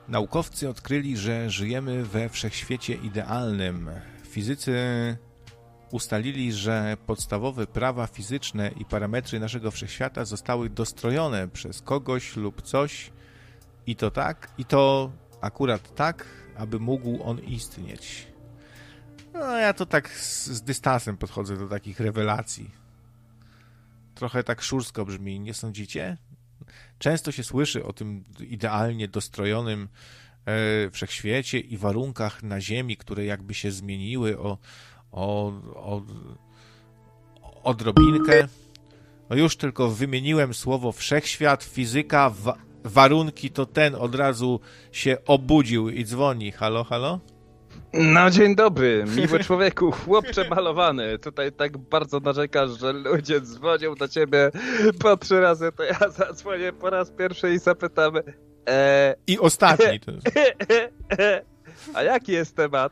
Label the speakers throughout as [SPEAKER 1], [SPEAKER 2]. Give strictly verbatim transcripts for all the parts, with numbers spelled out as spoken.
[SPEAKER 1] Naukowcy odkryli, że żyjemy we wszechświecie idealnym. Fizycy ustalili, że podstawowe prawa fizyczne i parametry naszego wszechświata zostały dostrojone przez kogoś lub coś i to tak, i to akurat tak, aby mógł on istnieć. No ja to tak z, z dystansem podchodzę do takich rewelacji. Trochę tak szursko brzmi, nie sądzicie? Często się słyszy o tym idealnie dostrojonym e, wszechświecie i warunkach na Ziemi, które jakby się zmieniły o, o, o odrobinkę. No już tylko wymieniłem słowo wszechświat, fizyka, wa- warunki, to ten od razu się obudził i dzwoni. Halo, halo?
[SPEAKER 2] No dzień dobry, miły człowieku, chłopcze malowany. Tutaj tak bardzo narzekasz, że ludzie dzwonią do ciebie po trzy razy, to ja zadzwonię po raz pierwszy i zapytam... E...
[SPEAKER 1] I ostatni. To jest.
[SPEAKER 2] A jaki jest temat?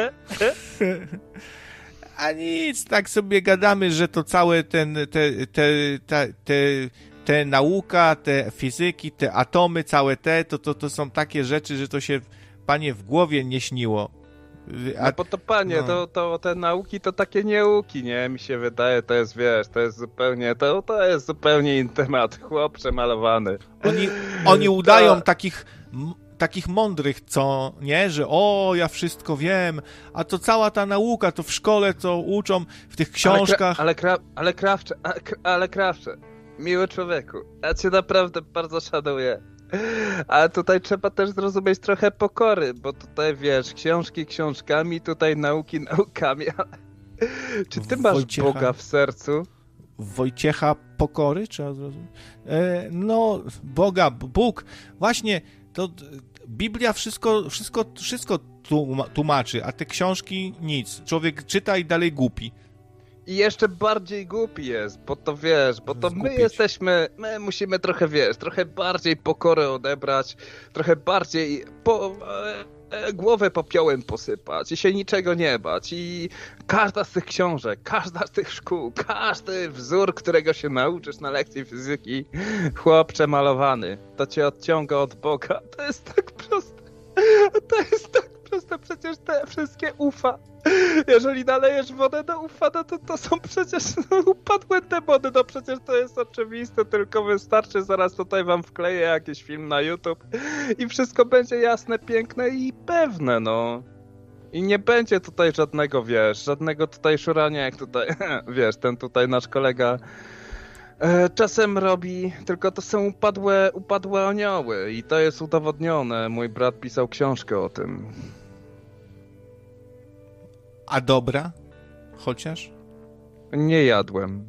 [SPEAKER 1] A nic, tak sobie gadamy, że to całe ten, te, te, te, te, te nauka, te fizyki, te atomy, całe te, to, to, to są takie rzeczy, że to się, panie, w głowie nie śniło.
[SPEAKER 2] A no bo to panie, no. to, to te nauki to takie nieuki, nie? Mi się wydaje, to jest, wiesz, to jest zupełnie, to, to jest zupełnie inny temat, chłopcze malowany.
[SPEAKER 1] Oni, oni udają to... takich... takich mądrych, co, nie, że o, ja wszystko wiem, a to cała ta nauka, to w szkole, co uczą, w tych książkach.
[SPEAKER 2] Ale, kra, ale, kra, ale krawcze, ale, ale krawcze, miły człowieku, ja cię naprawdę bardzo szanuję, ale tutaj trzeba też zrozumieć trochę pokory, bo tutaj, wiesz, książki książkami, tutaj nauki naukami, ale... Czy ty masz Wojciecha, Boga w sercu?
[SPEAKER 1] Wojciecha pokory, trzeba zrozumieć? E, no, Boga, Bóg, właśnie, to Biblia wszystko, wszystko, wszystko tłumaczy, a te książki nic. Człowiek czyta i dalej głupi.
[SPEAKER 2] I jeszcze bardziej głupi jest, bo to wiesz, bo to Zgupić. my jesteśmy, my musimy trochę, wiesz, trochę bardziej pokorę odebrać, trochę bardziej po, e, głowę popiołem posypać i się niczego nie bać. I każda z tych książek, każda z tych szkół, każdy wzór, którego się nauczysz na lekcji fizyki, chłopcze malowany, to cię odciąga od Boga. To jest tak proste. To jest tak proste. Przecież te wszystkie ufa. Jeżeli nalejesz wodę do ufa, no to to są przecież no, upadłe demony. No przecież to jest oczywiste, tylko wystarczy, zaraz tutaj wam wkleję jakiś film na YouTube i wszystko będzie jasne, piękne i pewne, no. I nie będzie tutaj żadnego, wiesz, żadnego tutaj szurania, jak tutaj, wiesz, ten tutaj nasz kolega e, czasem robi, tylko to są upadłe, upadłe anioły i to jest udowodnione. Mój brat pisał książkę o tym.
[SPEAKER 1] A dobra? Chociaż?
[SPEAKER 2] Nie jadłem.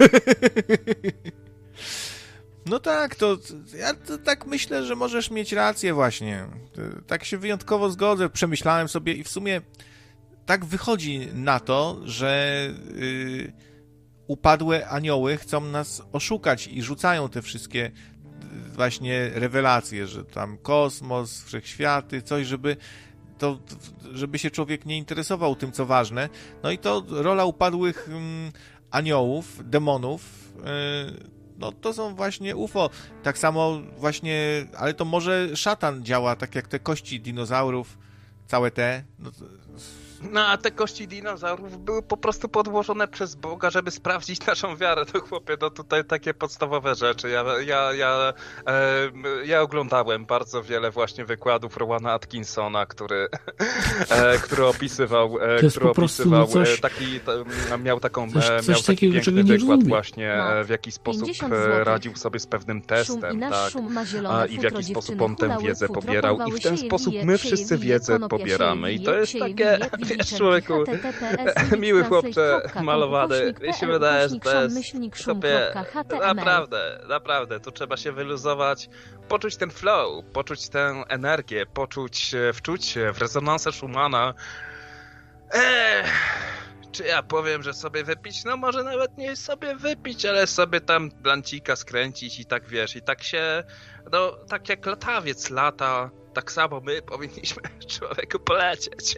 [SPEAKER 1] No tak, to ja to tak myślę, że możesz mieć rację właśnie. Tak się wyjątkowo zgodzę, przemyślałem sobie i w sumie tak wychodzi na to, że yy, upadłe anioły chcą nas oszukać i rzucają te wszystkie właśnie rewelacje, że tam kosmos, wszechświaty, coś, żeby to, żeby się człowiek nie interesował tym, co ważne. No i to rola upadłych um, aniołów, demonów, yy, no to są właśnie U F O. Tak samo właśnie, ale to może szatan działa, tak jak te kości dinozaurów, całe te... No, to...
[SPEAKER 2] no a te kości dinozaurów były po prostu podłożone przez Boga, żeby sprawdzić naszą wiarę. To chłopie, no tutaj takie podstawowe rzeczy. Ja, ja, ja, e, ja oglądałem bardzo wiele właśnie wykładów Rowana Atkinsona, który, e, który opisywał, e, który opisywał coś, taki, ta, miał taką
[SPEAKER 3] coś, coś
[SPEAKER 2] miał taki
[SPEAKER 3] takiego,
[SPEAKER 2] piękny wykład
[SPEAKER 3] rozumie.
[SPEAKER 2] właśnie, no, w jaki sposób radził sobie z pewnym testem, tak? A, i w jaki sposób on tę wiedzę pobierał i w ten sposób my wszyscy wiedzę pobieramy. I to jest takie... Wiesz, człowieku, miły chłopcze malowany, mi się wydaje, że to jest sobie, naprawdę, naprawdę, tu trzeba się wyluzować, poczuć ten flow, poczuć tę energię, poczuć, wczuć się w rezonansę Schumana. Eee, czy ja powiem, że sobie wypić? No może nawet nie sobie wypić, ale sobie tam blancika skręcić i tak wiesz, i tak się, no tak jak latawiec lata, tak samo my powinniśmy człowieku polecieć.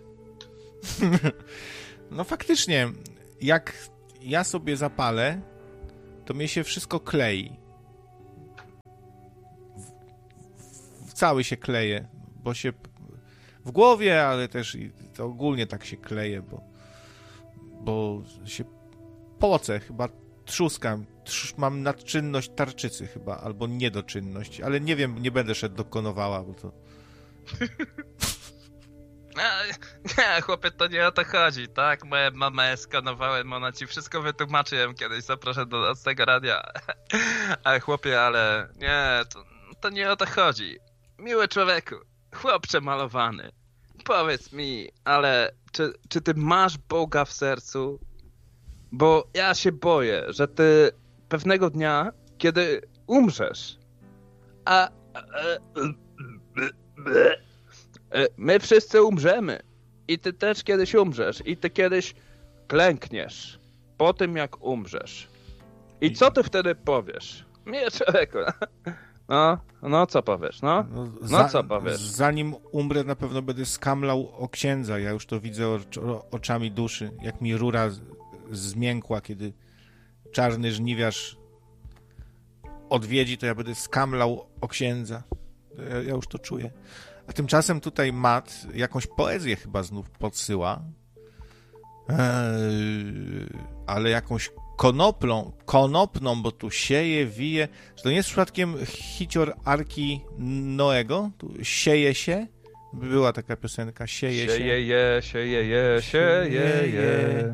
[SPEAKER 1] No faktycznie, jak ja sobie zapalę, to mnie się wszystko klei. cały się kleję, bo się w głowie, ale też i to ogólnie tak się kleję, bo, bo się pocę, chyba trzuskam, trz, mam nadczynność tarczycy chyba, albo niedoczynność, ale nie wiem, nie będę szedł do Konowała, bo to...
[SPEAKER 2] Nie, chłopie, to nie o to chodzi, tak? Moją mamę skanowałem, ona ci wszystko wytłumaczy, ja ją kiedyś zaproszę do Nocnego Radia. Ale chłopie, ale nie, to, to nie o to chodzi. Miły człowieku, chłopcze malowany, powiedz mi, ale czy, czy ty masz Boga w sercu? Bo ja się boję, że ty pewnego dnia, kiedy umrzesz, a... a, a my wszyscy umrzemy. I ty też kiedyś umrzesz. I ty kiedyś klękniesz po tym, jak umrzesz. I co ty wtedy powiesz? Mnie człowieku. No, no co powiesz, no? No, no co powiesz?
[SPEAKER 1] Zanim umrę, na pewno będę skamlał o księdza. Ja już to widzę o, oczami duszy. Jak mi rura zmiękła, kiedy czarny żniwiarz odwiedzi, to ja będę skamlał o księdza. Ja, ja już to czuję. A tymczasem tutaj Matt jakąś poezję chyba znów podsyła, eee, ale jakąś konoplą, konopną, bo tu sieje, wije. Czy to nie jest przypadkiem hicior Arki Noego? Tu sieje się? Była taka piosenka, sieje się.
[SPEAKER 2] Sieje je, sieje je, sieje je.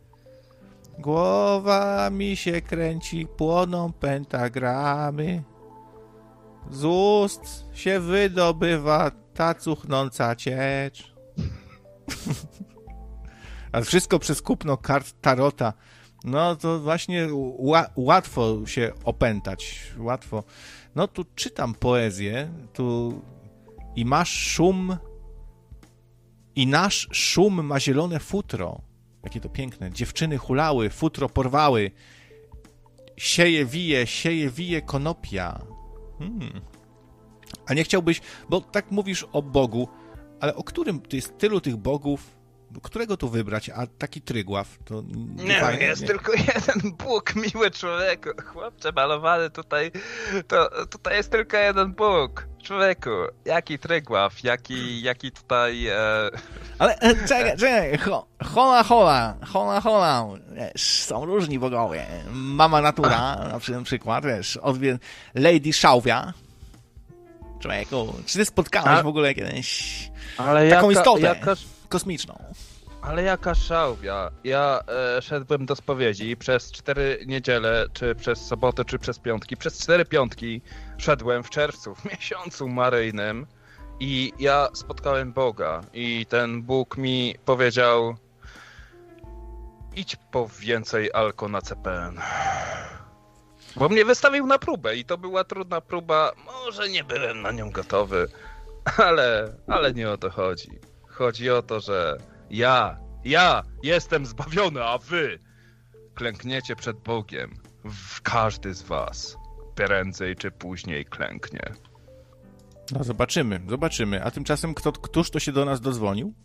[SPEAKER 1] Głowa mi się kręci, płoną pentagramy. Z ust się wydobywa ta cuchnąca ciecz. A wszystko przez kupno kart tarota. No to właśnie ła- łatwo się opętać. Łatwo. No tu czytam poezję. Tu i masz szum i nasz szum ma zielone futro. Jakie to piękne. Dziewczyny hulały, futro porwały. Sieje wije, sieje wije konopia. Hmm. A nie chciałbyś, bo tak mówisz o Bogu, ale o którym to jest tylu tych bogów, którego tu wybrać, a taki Trygław to nie,
[SPEAKER 2] nie
[SPEAKER 1] fajnie,
[SPEAKER 2] jest
[SPEAKER 1] nie?
[SPEAKER 2] Tylko jeden Bóg, miły człowieku, chłopcze malowany tutaj, to tutaj jest tylko jeden Bóg, człowieku, jaki Trygław, jaki, jaki tutaj... E...
[SPEAKER 1] Ale e, czekaj, czekaj, ho, hola, hola, hola, hola, wiesz, są różni bogowie, Mama Natura, na przykład, wiesz, odwie... Lady Szałwia. Człowieku, czy ty spotkałeś A, w ogóle kiedyś ale taką jaka, istotę jaka, kosmiczną?
[SPEAKER 2] Ale jaka szałwia? Ja e, szedłem do spowiedzi przez cztery niedziele, czy przez soboty, czy przez piątki. Przez cztery piątki szedłem w czerwcu, w miesiącu maryjnym i ja spotkałem Boga i ten Bóg mi powiedział: idź po więcej alko na C P N. Bo mnie wystawił na próbę i to była trudna próba. Może nie byłem na nią gotowy, ale, ale nie o to chodzi. Chodzi o to, że ja, ja jestem zbawiony, a wy klękniecie przed Bogiem. Każdy z was prędzej czy później klęknie.
[SPEAKER 1] No zobaczymy, zobaczymy. A tymczasem kto, któż to się do nas dodzwonił?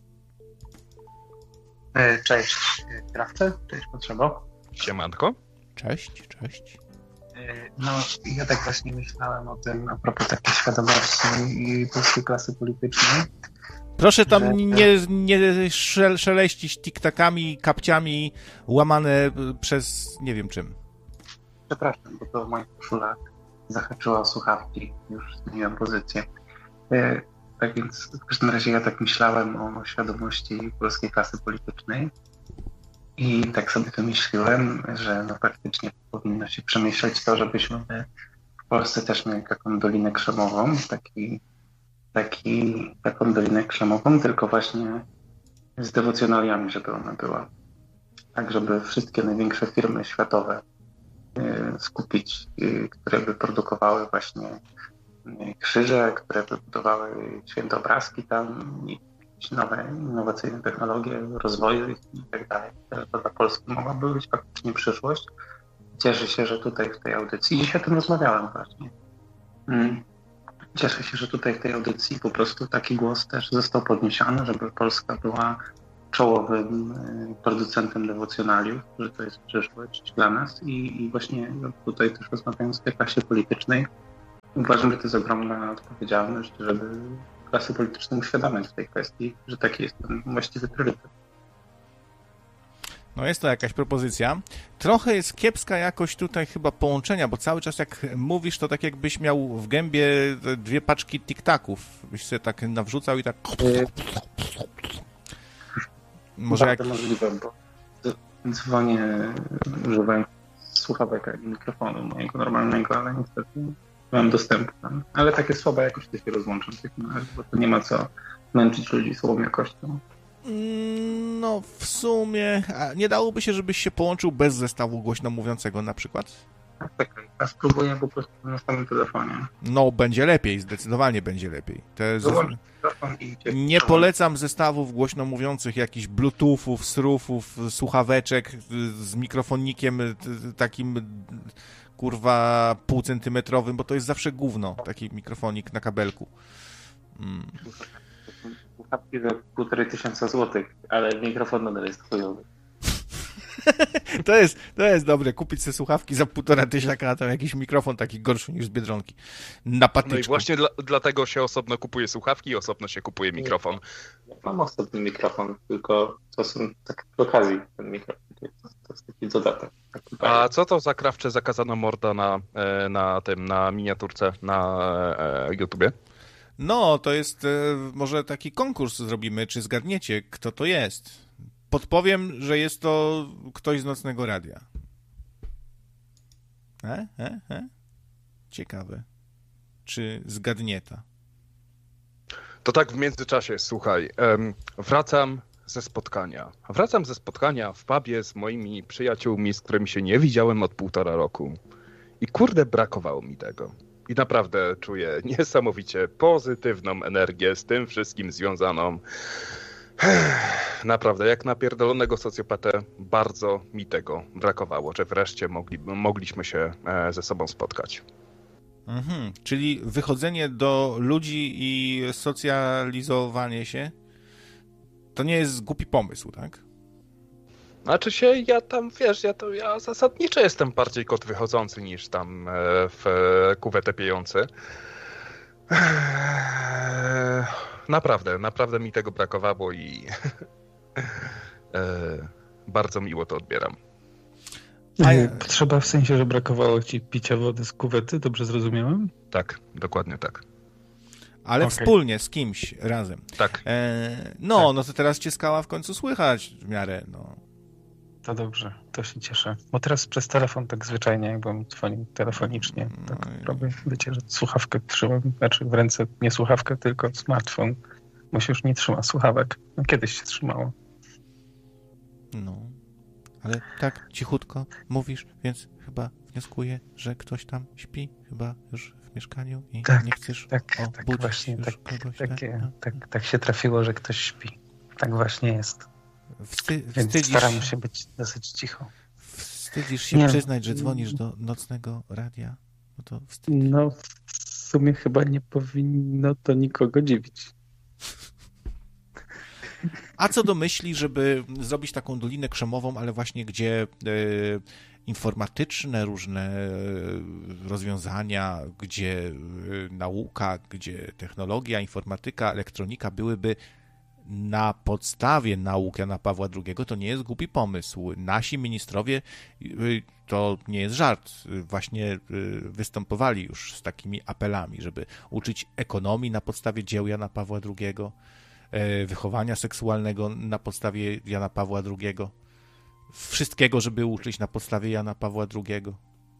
[SPEAKER 3] Cześć, krawcy. Cześć, Potrzebo.
[SPEAKER 2] Siemanko.
[SPEAKER 1] Cześć, cześć.
[SPEAKER 3] No, ja tak właśnie myślałem o tym, a propos takiej świadomości i polskiej klasy politycznej.
[SPEAKER 1] Proszę tam że... nie, nie szel, szeleścić tiktakami, kapciami łamane przez nie wiem czym.
[SPEAKER 3] Przepraszam, bo to moja koszula zahaczyła o słuchawki, już zmieniłem pozycję. Tak więc w każdym razie ja tak myślałem o świadomości polskiej klasy politycznej. I tak sobie wymyśliłem, że no faktycznie powinno się przemyśleć to, żebyśmy w Polsce też mieli taką Dolinę Krzemową, taki, taki, taką Dolinę Krzemową, tylko właśnie z dewocjonaliami, żeby ona była. Tak, żeby wszystkie największe firmy światowe y, skupić, y, które by produkowały właśnie y, krzyże, które by budowały świętobrazki tam i nowe, innowacyjne technologie, rozwoju i tak dalej. To dla Polski mogłaby być faktycznie przyszłość. Cieszę się, że tutaj w tej audycji, dziś o tym rozmawiałem właśnie, cieszę się, że tutaj w tej audycji po prostu taki głos też został podniesiony, żeby Polska była czołowym producentem dewocjonaliów, że to jest przyszłość dla nas i, i właśnie tutaj też rozmawiając o tej klasie politycznej, uważam, że to jest ogromna odpowiedzialność, żeby klasy polityczną uświadamiać w tej kwestii, że taki jest ten właściwy priorytet.
[SPEAKER 1] No jest to jakaś propozycja. Trochę jest kiepska jakość tutaj chyba połączenia, bo cały czas jak mówisz, to tak jakbyś miał w gębie dwie paczki tic-taków. Byś sobie tak nawrzucał i tak...
[SPEAKER 3] Może jak... możliwe, bo dzwonię używając słuchawek, a nie mikrofonu mojego normalnego, ale niestety mam dostępu tam. Ale takie słabe jakości się rozłączam w takim razie, bo to nie ma co męczyć ludzi słabą jakością.
[SPEAKER 1] No, w sumie... A nie dałoby się, żebyś się połączył bez zestawu głośno mówiącego na przykład?
[SPEAKER 3] Tak, tak. Ja spróbuję po prostu na samym telefonie.
[SPEAKER 1] No, będzie lepiej, zdecydowanie będzie lepiej. Te zes... Nie polecam zestawów głośno mówiących, jakichś bluetoothów, surfów, słuchaweczek z mikrofonikiem takim, kurwa, półcentymetrowym, bo to jest zawsze gówno, taki mikrofonik na kabelku. Mm.
[SPEAKER 3] Słuchawki za półtorej tysiąca złotych, ale mikrofon nadal jest chujowy.
[SPEAKER 1] To jest, to jest dobre, kupić sobie słuchawki za półtora tysiaka, a tam jakiś mikrofon taki gorszy niż z Biedronki. Na patyczku.
[SPEAKER 2] No i właśnie dla, dlatego się osobno kupuje słuchawki i osobno się kupuje mikrofon.
[SPEAKER 3] Ja mam osobny mikrofon, tylko to są tak przy okazji ten mikrofon. To jest, to jest taki dodatek. Taki
[SPEAKER 2] a co to za krawcze zakazana morda na, na tym, na miniaturce na YouTubie?
[SPEAKER 1] No, to jest, może taki konkurs zrobimy, czy zgadniecie, kto to jest. Podpowiem, że jest to ktoś z Nocnego Radia. E? E? E? Ciekawe. Czy zgadnieta?
[SPEAKER 2] To tak w międzyczasie, słuchaj. Um, wracam ze spotkania. Wracam ze spotkania w pubie z moimi przyjaciółmi, z którymi się nie widziałem od półtora roku. I kurde, brakowało mi tego. I naprawdę czuję niesamowicie pozytywną energię z tym wszystkim związaną. Naprawdę, jak napierdolonego socjopatę, bardzo mi tego brakowało, że wreszcie mogli, mogliśmy się ze sobą spotkać.
[SPEAKER 1] Mhm, czyli wychodzenie do ludzi i socjalizowanie się to nie jest głupi pomysł, tak?
[SPEAKER 2] Znaczy się, ja tam, wiesz, ja to ja zasadniczo jestem bardziej kot wychodzący niż tam w kuwetę piejący. Naprawdę, naprawdę mi tego brakowało i e, bardzo miło to odbieram.
[SPEAKER 4] A potrzeba w sensie, że brakowało ci picia wody z kuwety, dobrze zrozumiałem?
[SPEAKER 2] Tak, dokładnie tak.
[SPEAKER 1] Ale
[SPEAKER 4] okay.
[SPEAKER 1] Wspólnie, z kimś, razem.
[SPEAKER 2] Tak.
[SPEAKER 1] E, no, tak. No to teraz cię skała w końcu słychać w miarę, no.
[SPEAKER 4] To dobrze, to się cieszę. Bo teraz przez telefon tak zwyczajnie, jakbym dzwonił telefonicznie, tak no i... robię, wiecie, że słuchawkę trzymam, znaczy w ręce nie słuchawkę, tylko smartfon, bo się już nie trzyma słuchawek. No, kiedyś się trzymało.
[SPEAKER 1] No, ale tak cichutko mówisz, więc chyba wnioskuję, że ktoś tam śpi, chyba już w mieszkaniu i
[SPEAKER 4] tak,
[SPEAKER 1] nie chcesz
[SPEAKER 4] tak,
[SPEAKER 1] obudzić
[SPEAKER 4] tak właśnie,
[SPEAKER 1] już
[SPEAKER 4] tak,
[SPEAKER 1] kogoś.
[SPEAKER 4] takie,
[SPEAKER 1] tak?
[SPEAKER 4] Tak, tak się trafiło, że ktoś śpi. Tak właśnie jest.
[SPEAKER 1] Wsty-
[SPEAKER 4] Więc
[SPEAKER 1] wstydzisz,
[SPEAKER 4] staram się być dosyć cicho.
[SPEAKER 1] Wstydzisz się nie. przyznać, że dzwonisz do Nocnego Radia? No, to wstyd.
[SPEAKER 4] No w sumie chyba nie powinno to nikogo dziwić.
[SPEAKER 1] A co do myśli, żeby zrobić taką Dolinę Krzemową, ale właśnie gdzie e, informatyczne różne rozwiązania, gdzie e, nauka, gdzie technologia, informatyka, elektronika byłyby na podstawie nauk Jana Pawła drugiego, to nie jest głupi pomysł. Nasi ministrowie, to nie jest żart, właśnie występowali już z takimi apelami, żeby uczyć ekonomii na podstawie dzieł Jana Pawła drugiego, wychowania seksualnego na podstawie Jana Pawła drugiego, wszystkiego, żeby uczyć na podstawie Jana Pawła drugiego.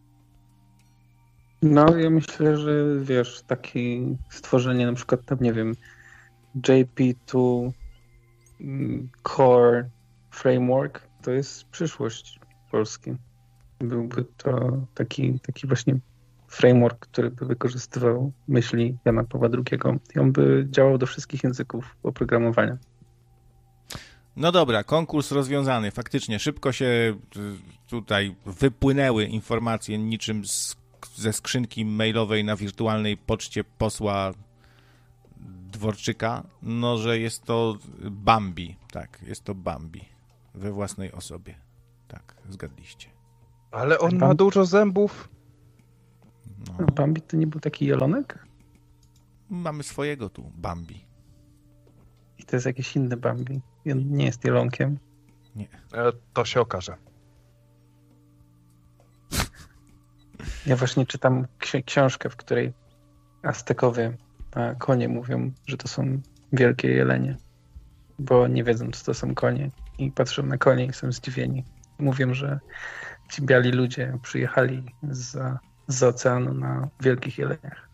[SPEAKER 4] No, ja myślę, że wiesz, takie stworzenie na przykład tam, nie wiem, J P two Core Framework to jest przyszłość Polski. Byłby to taki, taki właśnie framework, który by wykorzystywał myśli Jana Pawła drugiego i on by działał do wszystkich języków oprogramowania.
[SPEAKER 1] No dobra, konkurs rozwiązany. Faktycznie szybko się tutaj wypłynęły informacje niczym z, ze skrzynki mailowej na wirtualnej poczcie posła Dworczyka, no, że jest to Bambi. Tak, jest to Bambi we własnej osobie. Tak, zgadliście.
[SPEAKER 2] Ale on ma dużo zębów.
[SPEAKER 4] No. Bambi to nie był taki jelonek?
[SPEAKER 1] Mamy swojego tu, Bambi.
[SPEAKER 4] I to jest jakiś inny Bambi. On nie jest jelonkiem.
[SPEAKER 1] Nie.
[SPEAKER 2] E, to się okaże.
[SPEAKER 4] Ja właśnie czytam ksi- książkę, w której Aztekowie, a konie mówią, że to są wielkie jelenie, bo nie wiedzą, co to są konie i patrzą na konie i są zdziwieni. Mówią, że ci biali ludzie przyjechali z, z oceanu na wielkich jeleniach.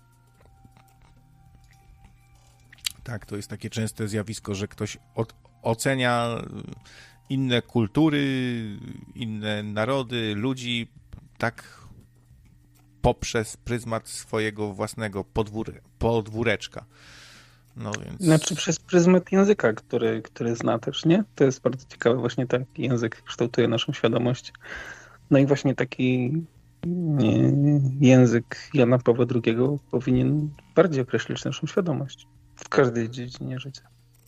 [SPEAKER 1] Tak, to jest takie częste zjawisko, że ktoś od, ocenia inne kultury, inne narody, ludzi tak poprzez pryzmat swojego własnego podwór, podwóreczka. No więc...
[SPEAKER 4] Znaczy przez pryzmat języka, który, który zna też, nie? To jest bardzo ciekawe. Właśnie taki język kształtuje naszą świadomość. No i właśnie taki nie, język Jana Pawła drugiego powinien bardziej określić naszą świadomość w każdej dziedzinie życia.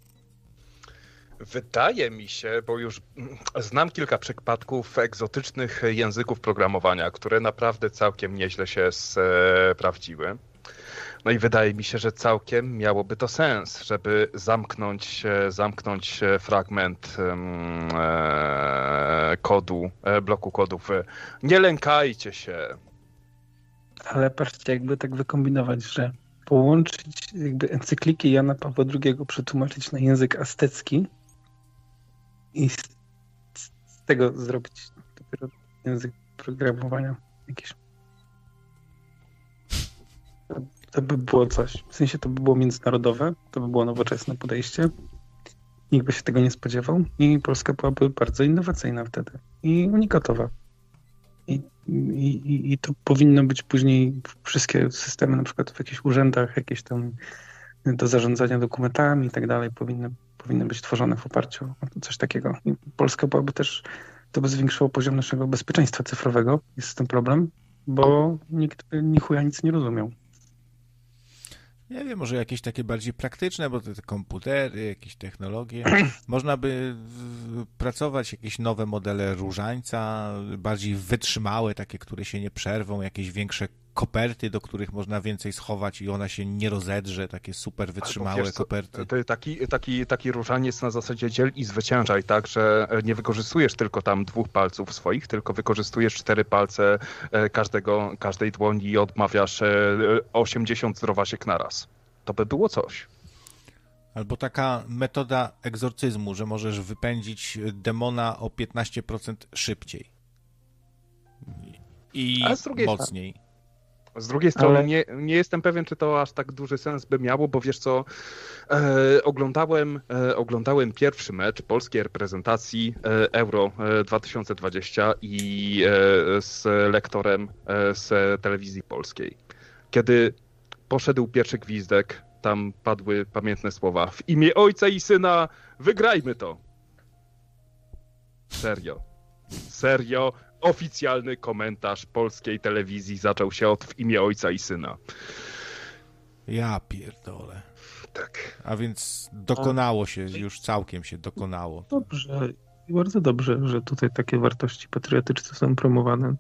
[SPEAKER 2] Wydaje mi się, bo już znam kilka przypadków egzotycznych języków programowania, które naprawdę całkiem nieźle się sprawdziły. No i wydaje mi się, że całkiem miałoby to sens, żeby zamknąć, zamknąć fragment e, kodu, bloku kodów. Nie lękajcie się.
[SPEAKER 4] Ale patrzcie, jakby tak wykombinować, że połączyć jakby encykliki Jana Pawła drugiego, przetłumaczyć na język aztecki i z, z tego zrobić dopiero język programowania jakiś. To by było coś. W sensie to by było międzynarodowe, to by było nowoczesne podejście. Nikt by się tego nie spodziewał i Polska byłaby bardzo innowacyjna wtedy i unikatowa. I, i, i to powinno być później wszystkie systemy, na przykład w jakichś urzędach, jakieś tam do zarządzania dokumentami i tak dalej, powinny, powinny być tworzone w oparciu o coś takiego. I Polska byłaby też, to by zwiększyło poziom naszego bezpieczeństwa cyfrowego. Jest z tym problem, bo nikt by ni chuja nic nie rozumiał.
[SPEAKER 1] Nie wiem, może jakieś takie bardziej praktyczne, bo te, te komputery, jakieś technologie. Można by w, pracować jakieś nowe modele różańca, bardziej wytrzymałe, takie, które się nie przerwą, jakieś większe koperty, do których można więcej schować i ona się nie rozedrze, takie super wytrzymałe wiesz, koperty.
[SPEAKER 2] To taki, taki, taki różaniec na zasadzie dziel i zwyciężaj, tak, że nie wykorzystujesz tylko tam dwóch palców swoich, tylko wykorzystujesz cztery palce każdego, każdej dłoni i odmawiasz osiemdziesiąt zdrowasiek naraz. To by było coś.
[SPEAKER 1] Albo taka metoda egzorcyzmu, że możesz wypędzić demona o piętnaście procent szybciej. I mocniej.
[SPEAKER 2] Strony. Z drugiej strony Ale... nie, nie jestem pewien, czy to aż tak duży sens by miało, bo wiesz co, e, oglądałem, e, oglądałem pierwszy mecz polskiej reprezentacji e, Euro dwa tysiące dwadzieścia i e, z lektorem e, z telewizji polskiej. Kiedy poszedł pierwszy gwizdek, tam padły pamiętne słowa: w imię Ojca i Syna wygrajmy to. Serio. Serio. Oficjalny komentarz polskiej telewizji zaczął się od w imię Ojca i Syna.
[SPEAKER 1] Ja pierdolę.
[SPEAKER 2] Tak.
[SPEAKER 1] A więc dokonało się, już całkiem się dokonało.
[SPEAKER 4] Dobrze, bardzo dobrze, że tutaj takie wartości patriotyczne są promowane.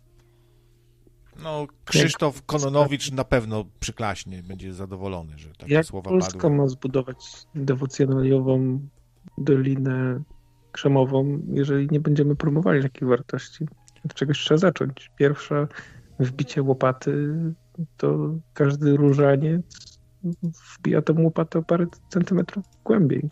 [SPEAKER 1] No, Krzysztof Kononowicz na pewno przyklaśnie, będzie zadowolony, że takie
[SPEAKER 4] Jak
[SPEAKER 1] słowa
[SPEAKER 4] Polska
[SPEAKER 1] padły.
[SPEAKER 4] ma zbudować dewocjonaliową dolinę krzemową, jeżeli nie będziemy promowali takich wartości? Od czegoś trzeba zacząć. Pierwsza, wbicie łopaty, to każdy różaniec wbija tę łopatę o parę centymetrów głębiej.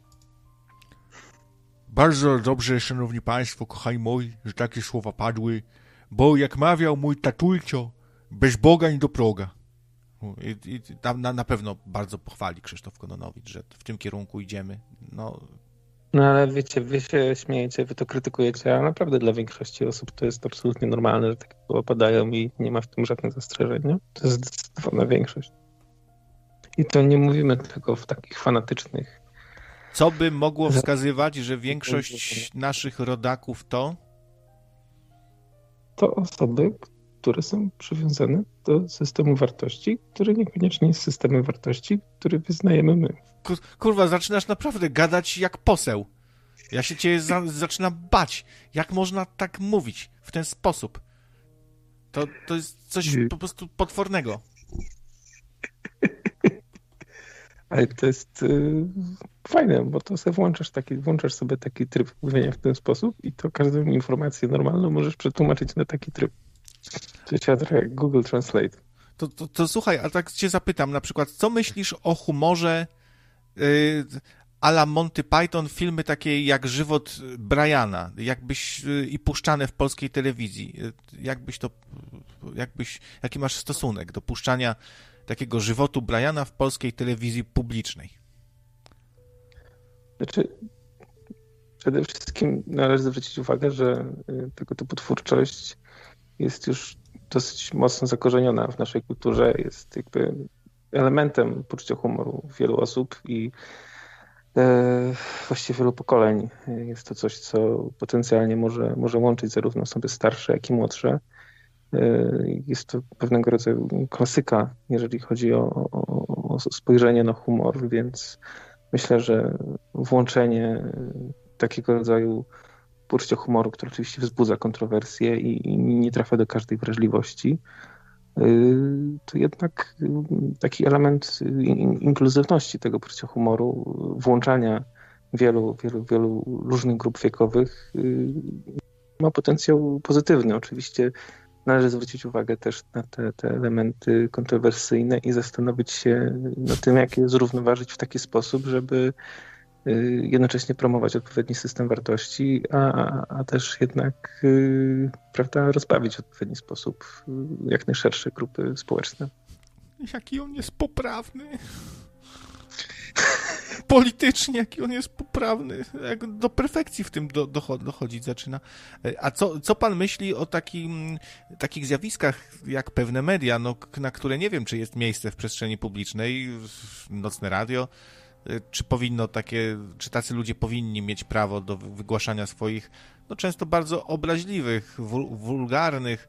[SPEAKER 1] Bardzo dobrze, szanowni państwo, kochani moi, że takie słowa padły, bo jak mawiał mój tatulcio, bez Boga nie do proga. I, i tam na, na pewno bardzo pochwali Krzysztof Kononowicz, że w tym kierunku idziemy. No,
[SPEAKER 4] No ale wiecie, wy się śmiejecie, wy to krytykujecie, a naprawdę dla większości osób to jest absolutnie normalne, że takie słowa padają i nie ma w tym żadnych zastrzeżeń, nie? To jest zdecydowana większość. I to nie mówimy tylko w takich fanatycznych...
[SPEAKER 1] Co by mogło wskazywać, że większość naszych rodaków to?
[SPEAKER 4] To osoby, które są przywiązane do systemu wartości, który niekoniecznie jest systemem wartości, który wyznajemy my.
[SPEAKER 1] Kur, kurwa, zaczynasz naprawdę gadać jak poseł. Ja się cię za, zaczynam bać. Jak można tak mówić w ten sposób? To, to jest coś po prostu potwornego.
[SPEAKER 4] Ale to jest y, fajne, bo to sobie włączasz, taki, włączasz sobie taki tryb mówienia w ten sposób i to każdą informację normalną możesz przetłumaczyć na taki tryb. To działa trochę jak Google Translate.
[SPEAKER 1] To, to, to słuchaj, a tak cię zapytam, na przykład, co myślisz o humorze y, a la Monty Python, filmy takie jak Żywot Briana, jakbyś y, i puszczane w polskiej telewizji. Y, jakbyś to, jakbyś, jaki masz stosunek do puszczania takiego żywotu Briana w polskiej telewizji publicznej?
[SPEAKER 4] Znaczy, przede wszystkim należy zwrócić uwagę, że tego typu twórczość jest już dosyć mocno zakorzeniona w naszej kulturze, jest jakby elementem poczucia humoru wielu osób i e, właściwie wielu pokoleń. Jest to coś, co potencjalnie może, może łączyć zarówno osoby starsze, jak i młodsze. Jest to pewnego rodzaju klasyka, jeżeli chodzi o, o, o spojrzenie na humor, więc myślę, że włączenie takiego rodzaju poczucia humoru, które oczywiście wzbudza kontrowersje i, i nie trafia do każdej wrażliwości, to jednak taki element inkluzywności tego poczucia humoru, włączania wielu, wielu, wielu różnych grup wiekowych ma potencjał pozytywny. Oczywiście należy zwrócić uwagę też na te, te elementy kontrowersyjne i zastanowić się nad tym, jak je zrównoważyć w taki sposób, żeby jednocześnie promować odpowiedni system wartości, a, a też jednak prawda, rozbawić w odpowiedni sposób jak najszersze grupy społeczne.
[SPEAKER 1] Jaki on jest poprawny. Politycznie, jaki on jest poprawny. Jak do perfekcji w tym do, do, dochodzić zaczyna. A co, co pan myśli o takim, takich zjawiskach jak pewne media, no, na które nie wiem, czy jest miejsce w przestrzeni publicznej, nocne radio, czy powinno takie, czy tacy ludzie powinni mieć prawo do wygłaszania swoich, no często bardzo obraźliwych, wulgarnych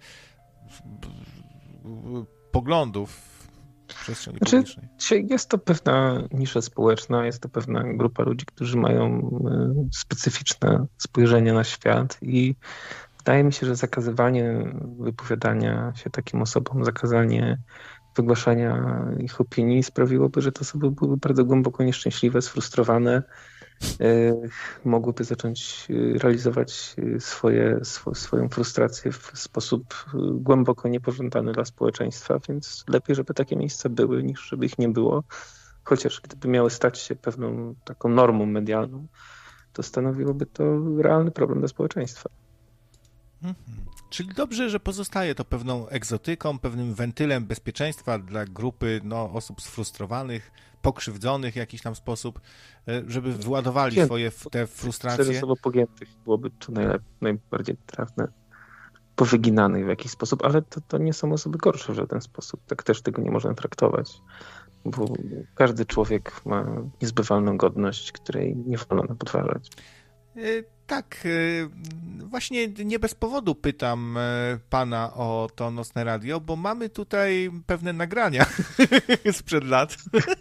[SPEAKER 1] poglądów w przestrzeni
[SPEAKER 4] znaczy,
[SPEAKER 1] publicznej.
[SPEAKER 4] Jest to pewna nisza społeczna, jest to pewna grupa ludzi, którzy mają specyficzne spojrzenie na świat i wydaje mi się, że zakazywanie wypowiadania się takim osobom, zakazanie wygłaszania ich opinii sprawiłoby, że te osoby byłyby bardzo głęboko nieszczęśliwe, sfrustrowane, mogłyby zacząć realizować swoje, sw- swoją frustrację w sposób głęboko niepożądany dla społeczeństwa, więc lepiej, żeby takie miejsca były, niż żeby ich nie było. Chociaż gdyby miały stać się pewną taką normą medialną, to stanowiłoby to realny problem dla społeczeństwa.
[SPEAKER 1] Mhm. Czyli dobrze, że pozostaje to pewną egzotyką, pewnym wentylem bezpieczeństwa dla grupy no, osób sfrustrowanych, pokrzywdzonych w jakiś tam sposób, żeby wyładowali swoje te frustracje.
[SPEAKER 4] Cztery pogiętych byłoby to najlep- najbardziej trafne, powyginanych w jakiś sposób, ale to, to nie są osoby gorsze w żaden sposób. Tak też tego nie można traktować, bo każdy człowiek ma niezbywalną godność, której nie wolno podważać.
[SPEAKER 1] Tak, właśnie nie bez powodu pytam pana o to nocne radio, bo mamy tutaj pewne nagrania sprzed lat.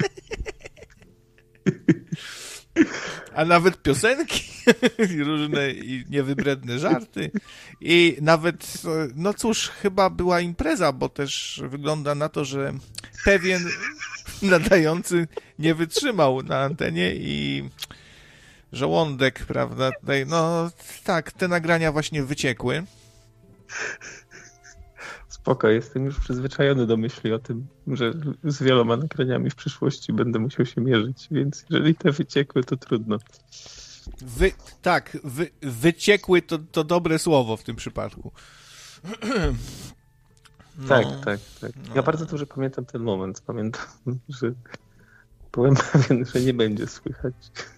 [SPEAKER 1] A nawet piosenki, różne i niewybredne żarty. I nawet, no cóż, chyba była impreza, bo też wygląda na to, że pewien nadający nie wytrzymał na antenie i żołądek, prawda, tutaj, no tak, te nagrania właśnie wyciekły.
[SPEAKER 4] Spoko, jestem już przyzwyczajony do myśli o tym, że z wieloma nagraniami w przyszłości będę musiał się mierzyć, więc jeżeli te wyciekły, to trudno.
[SPEAKER 1] Wy, tak, wy, wyciekły to, to dobre słowo w tym przypadku.
[SPEAKER 4] No, tak, tak, tak. Ja no. bardzo dobrze pamiętam ten moment. Pamiętam, że byłem pewien, że nie będzie słychać.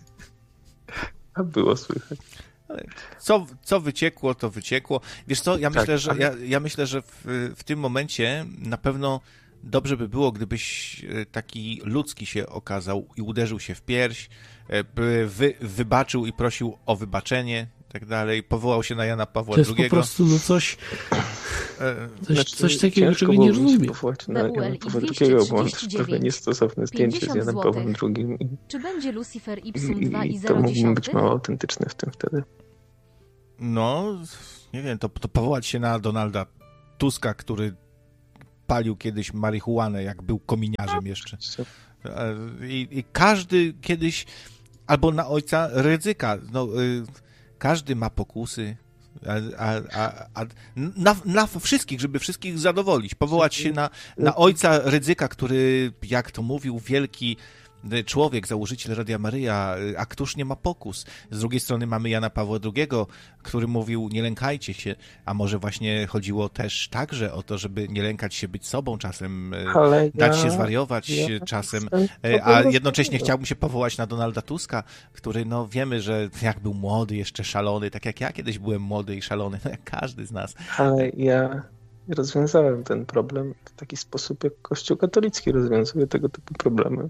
[SPEAKER 4] A było słychać.
[SPEAKER 1] Co, co wyciekło, to wyciekło. Wiesz co, ja
[SPEAKER 4] tak,
[SPEAKER 1] myślę, że,
[SPEAKER 4] ale...
[SPEAKER 1] ja, ja myślę, że w, w tym momencie na pewno dobrze by było, gdybyś taki ludzki się okazał i uderzył się w pierś, by wy, wybaczył i prosił o wybaczenie i tak dalej, powołał się na Jana Pawła drugiego.
[SPEAKER 5] To jest po prostu no coś, coś, znaczy, coś takiego, czego nie rozumiem.
[SPEAKER 4] Na Jana Pawła drugiego, bo on też pewnie niestosowne zdjęcie z Janem Pawłem drugim. I,
[SPEAKER 6] Czy będzie Lucifer Ipsum dwa i
[SPEAKER 4] i
[SPEAKER 6] zero
[SPEAKER 4] to mógłbym być mało autentyczny w tym wtedy.
[SPEAKER 1] No, nie wiem, to, to powołać się na Donalda Tuska, który palił kiedyś marihuanę, jak był kominiarzem jeszcze. I, i każdy kiedyś, albo na ojca Rydzyka, no, każdy ma pokusy, a, a, a na, na wszystkich, żeby wszystkich zadowolić, powołać się na, na ojca Rydzyka, który, jak to mówił wielki człowiek, założyciel Radia Maryja, a któż nie ma pokus? Z drugiej strony mamy Jana Pawła drugiego, który mówił, nie lękajcie się, a może właśnie chodziło też także o to, żeby nie lękać się być sobą, czasem ale dać ja, się zwariować, ja czasem, a jednocześnie chciałbym się powołać na Donalda Tuska, który, no wiemy, że jak był młody, jeszcze szalony, tak jak ja kiedyś byłem młody i szalony, no jak każdy z nas.
[SPEAKER 4] Ale ja rozwiązałem ten problem w taki sposób, jak Kościół katolicki rozwiązuje tego typu problemy.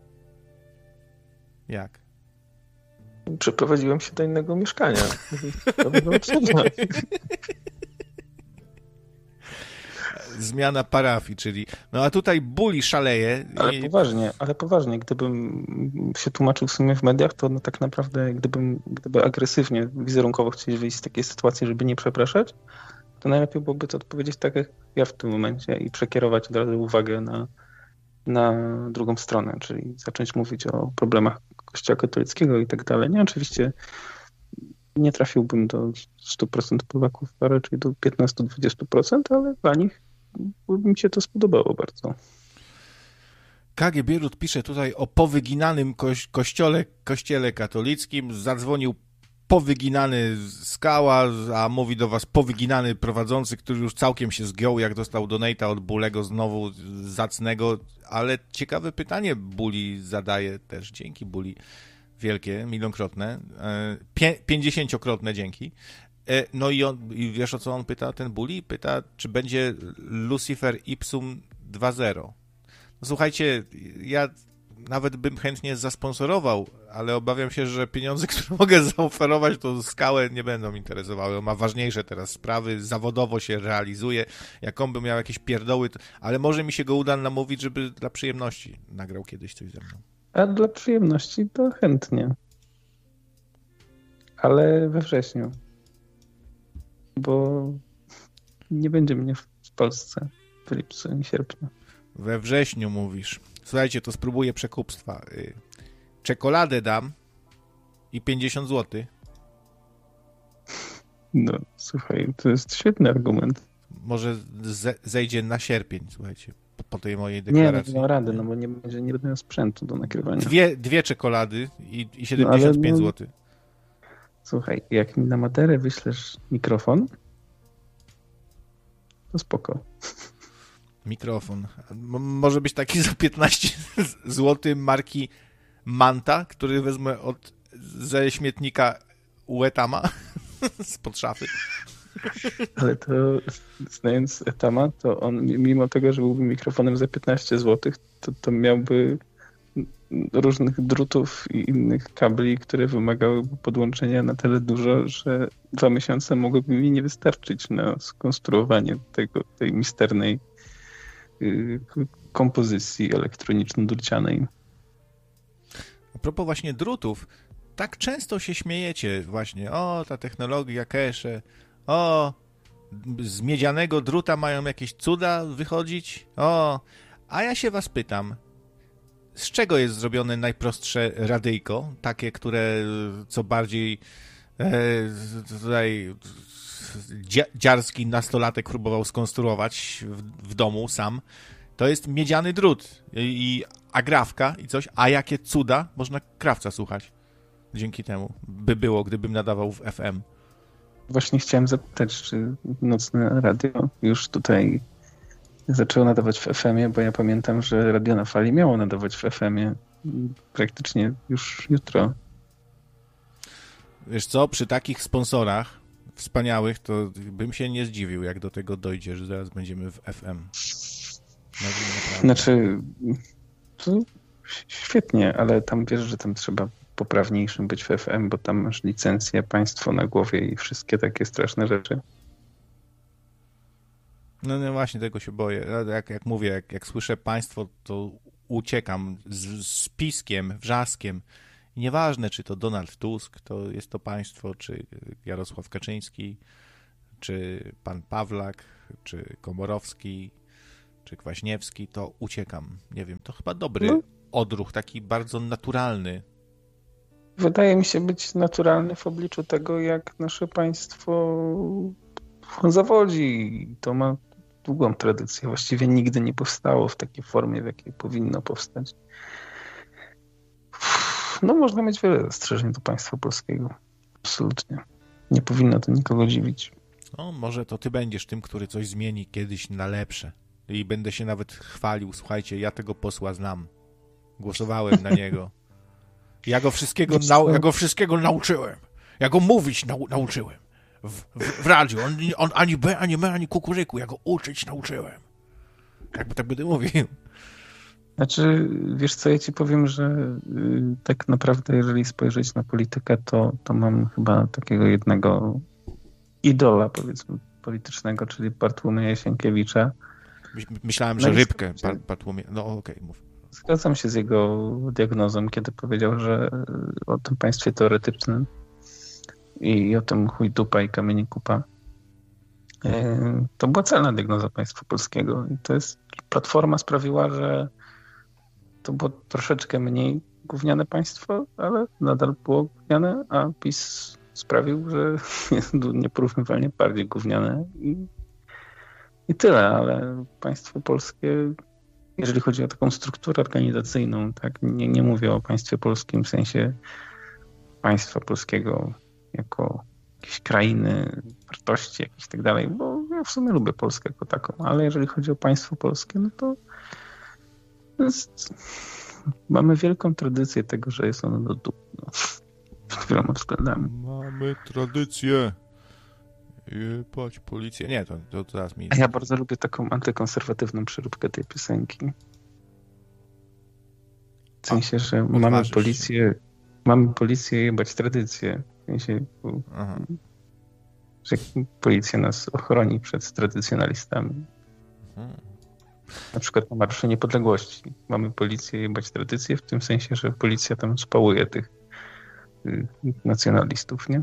[SPEAKER 1] Jak?
[SPEAKER 4] Przeprowadziłem się do innego mieszkania.
[SPEAKER 1] Zmiana parafii, czyli... No a tutaj Bully szaleje.
[SPEAKER 4] Ale i... poważnie, ale poważnie. Gdybym się tłumaczył w sumie w mediach, to no tak naprawdę gdybym, gdyby agresywnie, wizerunkowo chcieli wyjść z takiej sytuacji, żeby nie przepraszać, to najlepiej byłoby to odpowiedzieć tak jak ja w tym momencie i przekierować od razu uwagę na na drugą stronę, czyli zacząć mówić o problemach Kościoła katolickiego i tak dalej. Nie, oczywiście nie trafiłbym do stu procent Polaków, a raczej do piętnastu do dwudziestu procent, ale dla nich by mi się to spodobało bardzo.
[SPEAKER 1] K G Bierut pisze tutaj o powyginanym koś- kościole, kościele katolickim. Zadzwonił powyginany Skała, a mówi do was powyginany prowadzący, który już całkiem się zgiął, jak dostał donate'a od Bulego znowu zacnego, ale ciekawe pytanie Buli zadaje też, dzięki Buli, wielkie, milionkrotne, pię- pięćdziesięciokrotne dzięki. No i on, i wiesz o co on pyta, ten Buli? Pyta, czy będzie Lucifer Ipsum dwa zero. No słuchajcie, ja nawet bym chętnie zasponsorował, ale obawiam się, że pieniądze, które mogę zaoferować, to Skałę nie będą interesowały. On ma ważniejsze teraz sprawy, zawodowo się realizuje. Jak on by miał jakieś pierdoły, to... ale może mi się go uda namówić, żeby dla przyjemności nagrał kiedyś coś ze mną.
[SPEAKER 4] A dla przyjemności to chętnie. Ale we wrześniu. Bo nie będzie mnie w Polsce w lipcu i sierpniu.
[SPEAKER 1] We wrześniu mówisz. Słuchajcie, to spróbuję przekupstwa. Czekoladę dam i pięćdziesiąt złotych.
[SPEAKER 4] No, słuchaj, to jest świetny argument.
[SPEAKER 1] Może ze- zejdzie na sierpień, słuchajcie, po, po tej mojej deklaracji.
[SPEAKER 4] Nie, nie mam rady, no bo nie będzie, nie będę miał sprzętu do nagrywania.
[SPEAKER 1] Dwie, dwie czekolady i, i siedemdziesiąt pięć złotych.
[SPEAKER 4] Słuchaj, jak mi na Maderę wyślesz mikrofon, to spoko.
[SPEAKER 1] Mikrofon. M- może być taki za piętnaście złotych marki Manta, który wezmę od ze śmietnika Uetama spod szafy.
[SPEAKER 4] Ale to znając Etama, to on mimo tego, że byłby mikrofonem za piętnaście złotych, to, to miałby różnych drutów i innych kabli, które wymagałyby podłączenia na tyle dużo, że dwa miesiące mogłyby mi nie wystarczyć na skonstruowanie tego, tej misternej y, kompozycji elektroniczno-drucianej.
[SPEAKER 1] A propos właśnie drutów, tak często się śmiejecie właśnie, o, ta technologia, cache, o, z miedzianego druta mają jakieś cuda wychodzić, o, a ja się was pytam, z czego jest zrobione najprostsze radyjko, takie, które co bardziej e, tutaj dzia, dziarski nastolatek próbował skonstruować w, w domu sam, to jest miedziany drut i, i agrafka i coś, a jakie cuda można krawca słuchać dzięki temu, by było, gdybym nadawał w F M.
[SPEAKER 4] Właśnie chciałem zapytać, czy nocne radio już tutaj zaczęło nadawać w F M-ie, bo ja pamiętam, że Radio na Fali miało nadawać w F M-ie praktycznie już jutro.
[SPEAKER 1] Wiesz co, przy takich sponsorach wspaniałych, to bym się nie zdziwił, jak do tego dojdzie, że zaraz będziemy w F M. No,
[SPEAKER 4] znaczy, to świetnie, ale tam wiesz, że tam trzeba poprawniejszym być w F M, bo tam masz licencję, państwo na głowie i wszystkie takie straszne rzeczy.
[SPEAKER 1] No, no właśnie, tego się boję. Jak, jak mówię, jak, jak słyszę państwo, to uciekam z, z piskiem, wrzaskiem. I nieważne, czy to Donald Tusk, to jest to państwo, czy Jarosław Kaczyński, czy pan Pawlak, czy Komorowski, czy Kwaśniewski, to uciekam. Nie wiem, to chyba dobry no. odruch, taki bardzo naturalny.
[SPEAKER 4] Wydaje mi się być naturalny w obliczu tego, jak nasze państwo zawodzi. To ma długą tradycję. Właściwie nigdy nie powstało w takiej formie, w jakiej powinno powstać. No można mieć wiele zastrzeżeń do państwa polskiego. Absolutnie. Nie powinno to nikogo dziwić.
[SPEAKER 1] No może to ty będziesz tym, który coś zmieni kiedyś na lepsze. I będę się nawet chwalił. Słuchajcie, ja tego posła znam. Głosowałem na niego. Ja go wszystkiego, nau- ja go wszystkiego nauczyłem. Ja go mówić nau- nauczyłem. W, w, w radiu. On, on ani B, ani M, ani kukuryku. Ja go uczyć nauczyłem. Jakby tak będę mówił.
[SPEAKER 4] Znaczy, wiesz co, ja ci powiem, że y, tak naprawdę, jeżeli spojrzeć na politykę, to, to mam chyba takiego jednego idola, powiedzmy, politycznego, czyli Bartłomieja Sienkiewicza.
[SPEAKER 1] Myślałem, że no rybkę Bartłomiej. No okej, okay, mów.
[SPEAKER 4] Zgadzam się z jego diagnozą, kiedy powiedział, że o tym państwie teoretycznym i o tym chuj dupa i kamieni kupa. To była celna diagnoza państwa polskiego. I to jest, Platforma sprawiła, że to było troszeczkę mniej gówniane państwo, ale nadal było gówniane, a PiS sprawił, że jest nieporównywalnie bardziej gówniane i, i tyle, ale państwo polskie, jeżeli chodzi o taką strukturę organizacyjną, tak, nie, nie mówię o państwie polskim w sensie państwa polskiego jako jakiejś krainy, wartości jakieś tak dalej, bo ja w sumie lubię Polskę jako taką, ale jeżeli chodzi o państwo polskie, no to jest, mamy wielką tradycję tego, że jest ono do dupy, no, pod wieloma względami.
[SPEAKER 1] Mamy tradycję. Jebać policję. Nie, to, to teraz mi...
[SPEAKER 4] A ja bardzo lubię taką antykonserwatywną przeróbkę tej piosenki. W sensie, że A, mamy policję, się. mamy policję jebać tradycję. W sensie, Aha. że policja nas ochroni przed tradycjonalistami. Mhm. Na przykład na Marszu Niepodległości. Mamy policję jebać tradycję w tym sensie, że policja tam spałuje tych y, nacjonalistów, nie?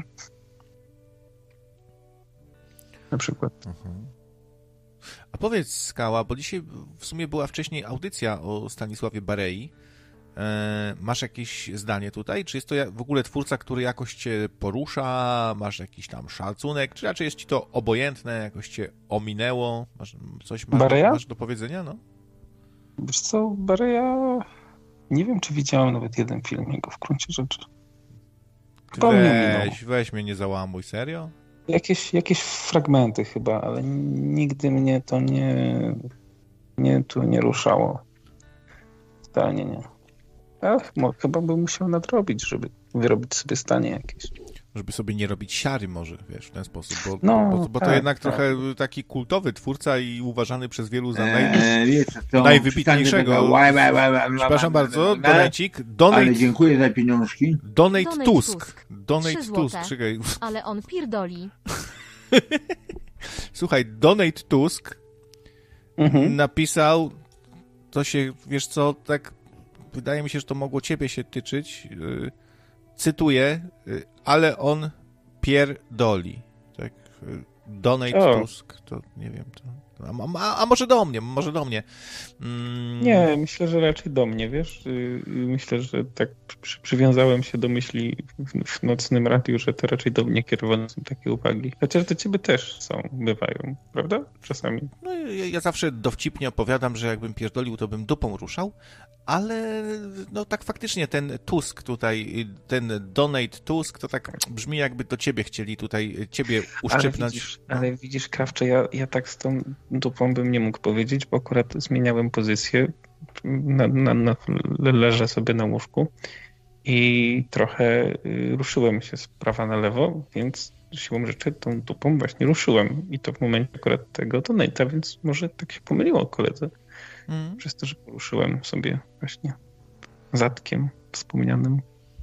[SPEAKER 4] Na przykład. Mhm.
[SPEAKER 1] A powiedz, Skała, bo dzisiaj w sumie była wcześniej audycja o Stanisławie Barei. E, masz jakieś zdanie tutaj? Czy jest to w ogóle twórca, który jakoś cię porusza? Masz jakiś tam szacunek? Czy raczej jest ci to obojętne? Jakoś cię ominęło? Masz coś masz do, masz do powiedzenia? No?
[SPEAKER 4] Wiesz co, Bareja... Nie wiem, czy widziałem nawet jeden film jego w gruncie rzeczy.
[SPEAKER 1] Weź, weź mnie nie załamuj, serio?
[SPEAKER 4] Jakieś, jakieś fragmenty chyba, ale nigdy mnie to nie, nie, tu nie ruszało. Zdalnie nie. Ach, chyba bym musiał nadrobić, żeby wyrobić sobie stanie jakieś.
[SPEAKER 1] Żeby sobie nie robić siary może, wiesz, w ten sposób, bo,
[SPEAKER 4] no,
[SPEAKER 1] bo, bo
[SPEAKER 4] tak,
[SPEAKER 1] to jednak
[SPEAKER 4] tak.
[SPEAKER 1] trochę taki kultowy twórca i uważany przez wielu za naj...
[SPEAKER 7] eee, wiesz, to
[SPEAKER 1] najwybitniejszego.
[SPEAKER 7] Taka... Łaj, łaj, łaj, łaj,
[SPEAKER 1] Przepraszam bardzo, donajcik. Donate...
[SPEAKER 7] Ale dziękuję za pieniążki.
[SPEAKER 1] Donate, Donate Tusk.
[SPEAKER 6] Tusk.
[SPEAKER 1] Donate Tusk. Czekaj.
[SPEAKER 6] Ale on pierdoli.
[SPEAKER 1] Słuchaj, Donate Tusk mhm. napisał, to się, wiesz co, tak wydaje mi się, że to mogło ciebie się tyczyć. Yy, cytuję, yy, ale on pierdoli. Tak? Yy, Donate o. Tusk, to nie wiem, to... A, a, a może do mnie, może do mnie.
[SPEAKER 4] Mm. Nie, myślę, że raczej do mnie, wiesz. Myślę, że tak przy, przywiązałem się do myśli w, w nocnym radiu, że to raczej do mnie kierowane są takie uwagi. Chociaż do ciebie też są, bywają, prawda? Czasami.
[SPEAKER 1] No ja, ja zawsze dowcipnie opowiadam, że jakbym pierdolił, to bym dupą ruszał, ale no tak faktycznie ten Tusk tutaj, ten Donate Tusk, to tak brzmi, jakby do ciebie chcieli tutaj, ciebie uszczypnąć.
[SPEAKER 4] Ale widzisz, no. ale widzisz Krawcze, ja, ja tak z tą dupą bym nie mógł powiedzieć, bo akurat zmieniałem pozycję, na, na, na, leżę sobie na łóżku i trochę ruszyłem się z prawa na lewo, więc siłą rzeczy tą dupą właśnie ruszyłem i to w momencie akurat tego donate'a, więc może tak się pomyliło koledze, mm. przez to, że poruszyłem sobie właśnie zadkiem wspomnianym.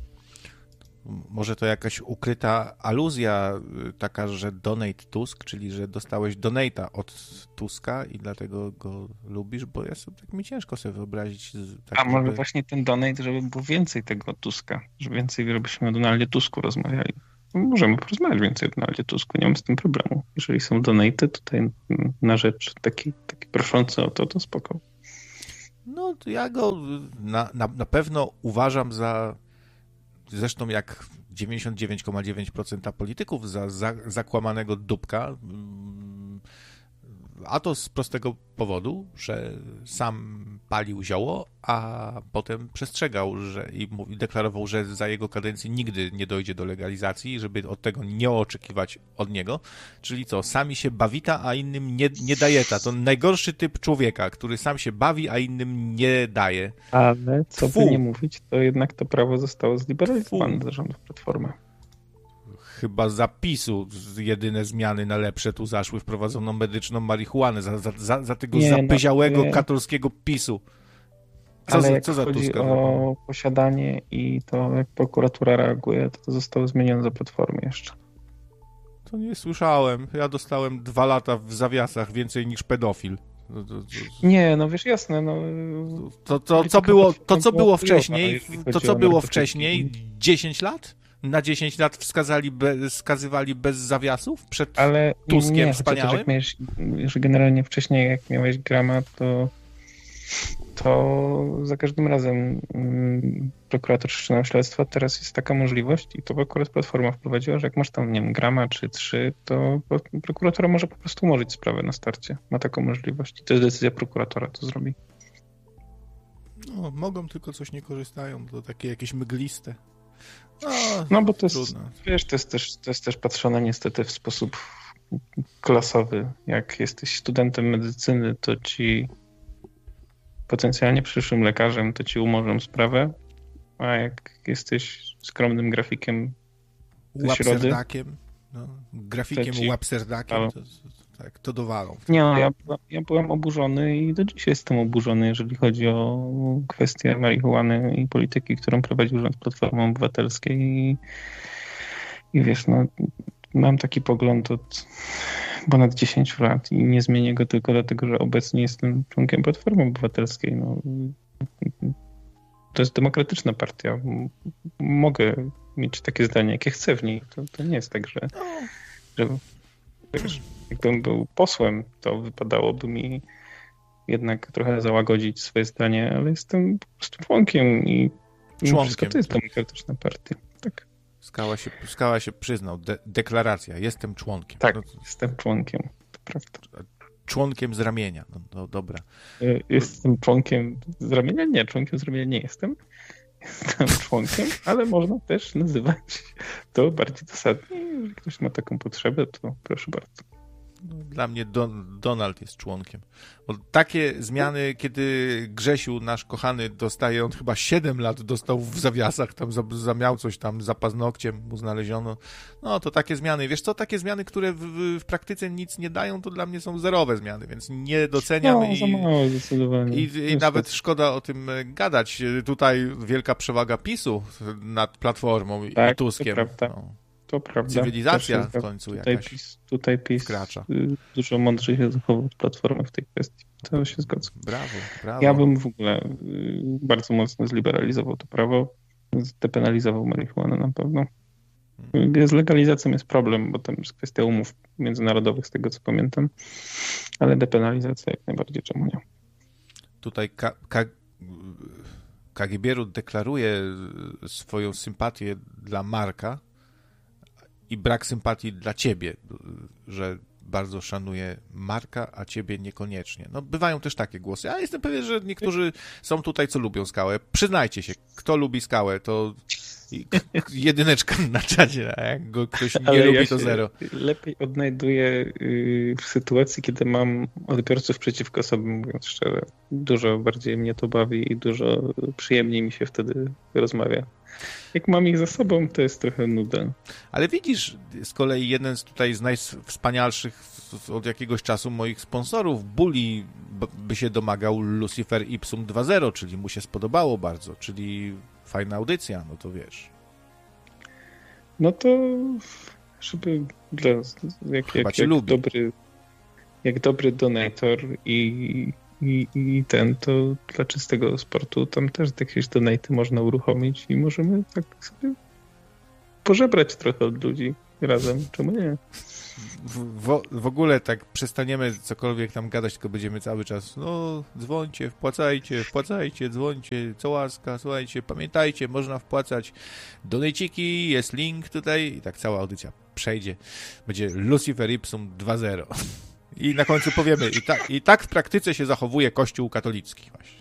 [SPEAKER 1] Może to jakaś ukryta aluzja taka, że Donate Tusk, czyli że dostałeś donate'a od Tuska i dlatego go lubisz, bo ja sobie, tak mi ciężko sobie wyobrazić. Tak,
[SPEAKER 4] A może
[SPEAKER 1] żeby...
[SPEAKER 4] właśnie ten donate, żeby było więcej tego Tuska, że więcej, żebyśmy o Donaldzie Tusku rozmawiali. możemy porozmawiać więcej o Donaldzie Tusku, nie mam z tym problemu. Jeżeli są donaty tutaj na rzecz taki, taki proszący o to, to spoko.
[SPEAKER 1] No, to ja go na, na, na pewno uważam za, zresztą jak dziewięćdziesiąt dziewięć przecinek dziewięć procent polityków, za, za zakłamanego dupka. A to z prostego powodu, że sam palił zioło, a potem przestrzegał że, i mówi, deklarował, że za jego kadencji nigdy nie dojdzie do legalizacji, żeby od tego nie oczekiwać od niego. Czyli co, sami się bawita, a innym nie, nie dajeta. To najgorszy typ człowieka, który sam się bawi, a innym nie daje.
[SPEAKER 4] Ale co
[SPEAKER 1] Tfu.
[SPEAKER 4] by nie mówić, to jednak to prawo zostało zliberalizowane za rządów Platformy.
[SPEAKER 1] Chyba zapisu jedyne zmiany na lepsze tu zaszły, wprowadzono medyczną marihuanę za, za, za, za tego
[SPEAKER 4] nie,
[SPEAKER 1] zapyziałego
[SPEAKER 4] no,
[SPEAKER 1] katolskiego PiSu. Co,
[SPEAKER 4] Ale
[SPEAKER 1] za,
[SPEAKER 4] jak
[SPEAKER 1] co za
[SPEAKER 4] chodzi
[SPEAKER 1] Tuska?
[SPEAKER 4] o posiadanie i to, jak prokuratura reaguje, to to zostało zmienione za Platformy jeszcze.
[SPEAKER 1] To nie słyszałem. Ja dostałem dwa lata w zawiasach więcej niż pedofil. To, to, to,
[SPEAKER 4] Nie, no wiesz, jasne, no...
[SPEAKER 1] to, to, co było, to co było wcześniej, to co było wcześniej, dziesięć lat? Na dziesięć lat wskazali be, wskazywali bez zawiasów przed
[SPEAKER 4] Ale
[SPEAKER 1] Tuskiem
[SPEAKER 4] nie,
[SPEAKER 1] wspaniałym?
[SPEAKER 4] Jak miałeś, że generalnie wcześniej jak miałeś grama, to to za każdym razem mm, prokurator wszczynał śledztwo. Teraz jest taka możliwość i to akurat Platforma wprowadziła, że jak masz tam, nie wiem, grama czy trzy, to prokuratora może po prostu umorzyć sprawę na starcie. Ma taką możliwość i to jest decyzja prokuratora, to zrobi.
[SPEAKER 1] No, mogą, tylko coś nie korzystają, to takie jakieś mgliste. No,
[SPEAKER 4] no bo to jest,
[SPEAKER 1] trudno.
[SPEAKER 4] wiesz, to jest, też, to jest też patrzone niestety w sposób klasowy. Jak jesteś studentem medycyny, to ci potencjalnie przyszłym lekarzem, to ci umorzą sprawę, a jak jesteś skromnym grafikiem ze środy...
[SPEAKER 1] Łapserdakiem, no, grafikiem
[SPEAKER 4] ci...
[SPEAKER 1] łapserdakiem, to, to, tak, to dowalą.
[SPEAKER 4] Nie no, ja, ja byłem oburzony i do dzisiaj jestem oburzony, jeżeli chodzi o kwestię marihuany i polityki, którą prowadził rząd Platformy Obywatelskiej i, i wiesz, no mam taki pogląd od ponad dziesięć lat i nie zmienię go tylko dlatego, że obecnie jestem członkiem Platformy Obywatelskiej. No, to jest demokratyczna partia. Mogę mieć takie zdanie, jakie chcę w niej. To, to nie jest tak, że, że wiesz, jakbym był posłem, to wypadałoby mi jednak trochę załagodzić swoje zdanie, ale jestem po prostu członkiem i
[SPEAKER 1] członkiem.
[SPEAKER 4] To jest demokratyczna partia. Tak.
[SPEAKER 1] Skała się, Skała się przyznał. De- deklaracja. Jestem członkiem.
[SPEAKER 4] Tak,
[SPEAKER 1] no,
[SPEAKER 4] jestem członkiem. To prawda.
[SPEAKER 1] Członkiem z ramienia. No, no dobra.
[SPEAKER 4] Jestem członkiem z ramienia? Nie, członkiem z ramienia nie jestem. Jestem członkiem, ale można też nazywać to bardziej dosadnie. Jeżeli ktoś ma taką potrzebę, to proszę bardzo.
[SPEAKER 1] Dla mnie Don, Donald jest członkiem. Bo takie zmiany, kiedy Grzesiu, nasz kochany, dostaje, on chyba siedem lat dostał w zawiasach, tam za, za miał coś tam, za paznokciem mu znaleziono. No to takie zmiany. Wiesz co, takie zmiany, które w, w, w praktyce nic nie dają, to dla mnie są zerowe zmiany, więc nie doceniam.
[SPEAKER 4] No,
[SPEAKER 1] i,
[SPEAKER 4] za mało zdecydowanie.
[SPEAKER 1] I, i nawet szkoda o tym gadać. Tutaj wielka przewaga PiSu nad Platformą
[SPEAKER 4] tak,
[SPEAKER 1] i Tuskiem.
[SPEAKER 4] To prawda.
[SPEAKER 1] No.
[SPEAKER 4] To prawda.
[SPEAKER 1] Cywilizacja w końcu
[SPEAKER 4] tutaj
[SPEAKER 1] jakaś
[SPEAKER 4] PiS, tutaj PiS
[SPEAKER 1] wkracza.
[SPEAKER 4] Dużo mądrzej się zachował od Platformy w tej kwestii. To się zgodzę.
[SPEAKER 1] Brawo, brawo.
[SPEAKER 4] Ja bym w ogóle bardzo mocno zliberalizował to prawo, zdepenalizował marihuanę na pewno. Z legalizacją jest problem, bo tam jest kwestia umów międzynarodowych, z tego co pamiętam, ale depenalizacja jak najbardziej, czemu nie?
[SPEAKER 1] Tutaj K- K- Kagibieru deklaruje swoją sympatię dla Marka i brak sympatii dla ciebie, że bardzo szanuje Marka, a ciebie niekoniecznie. No bywają też takie głosy. Ja jestem pewien, że niektórzy są tutaj, co lubią Skałę. Przyznajcie się, kto lubi Skałę, to jedyneczka na czacie, a jak go ktoś nie
[SPEAKER 4] Ale
[SPEAKER 1] lubi,
[SPEAKER 4] ja
[SPEAKER 1] to zero.
[SPEAKER 4] Lepiej odnajduję w sytuacji, kiedy mam odbiorców przeciwko sobie, mówiąc szczerze. Dużo bardziej mnie to bawi i dużo przyjemniej mi się wtedy rozmawia. Jak mam ich za sobą, to jest trochę nuda.
[SPEAKER 1] Ale widzisz, z kolei jeden z tutaj z najwspanialszych od jakiegoś czasu moich sponsorów, Bully, by się domagał Lucifer Ipsum dwa zero, czyli mu się spodobało bardzo, czyli fajna audycja, no to wiesz.
[SPEAKER 4] No to żeby dla, jak, jak, jak dobry jak dobry donator i, i, i ten, to dla czystego sportu tam też jakieś donaty można uruchomić i możemy tak sobie pożebrać trochę od ludzi razem, czemu nie?
[SPEAKER 1] W, w, w ogóle tak przestaniemy cokolwiek tam gadać, tylko będziemy cały czas no dzwońcie, wpłacajcie, wpłacajcie, dzwońcie, co łaska, słuchajcie, pamiętajcie, można wpłacać donejciki, jest link tutaj i tak cała audycja przejdzie. Będzie Lucifer Ipsum dwa zero. I na końcu powiemy, i, ta, i tak w praktyce się zachowuje Kościół katolicki właśnie.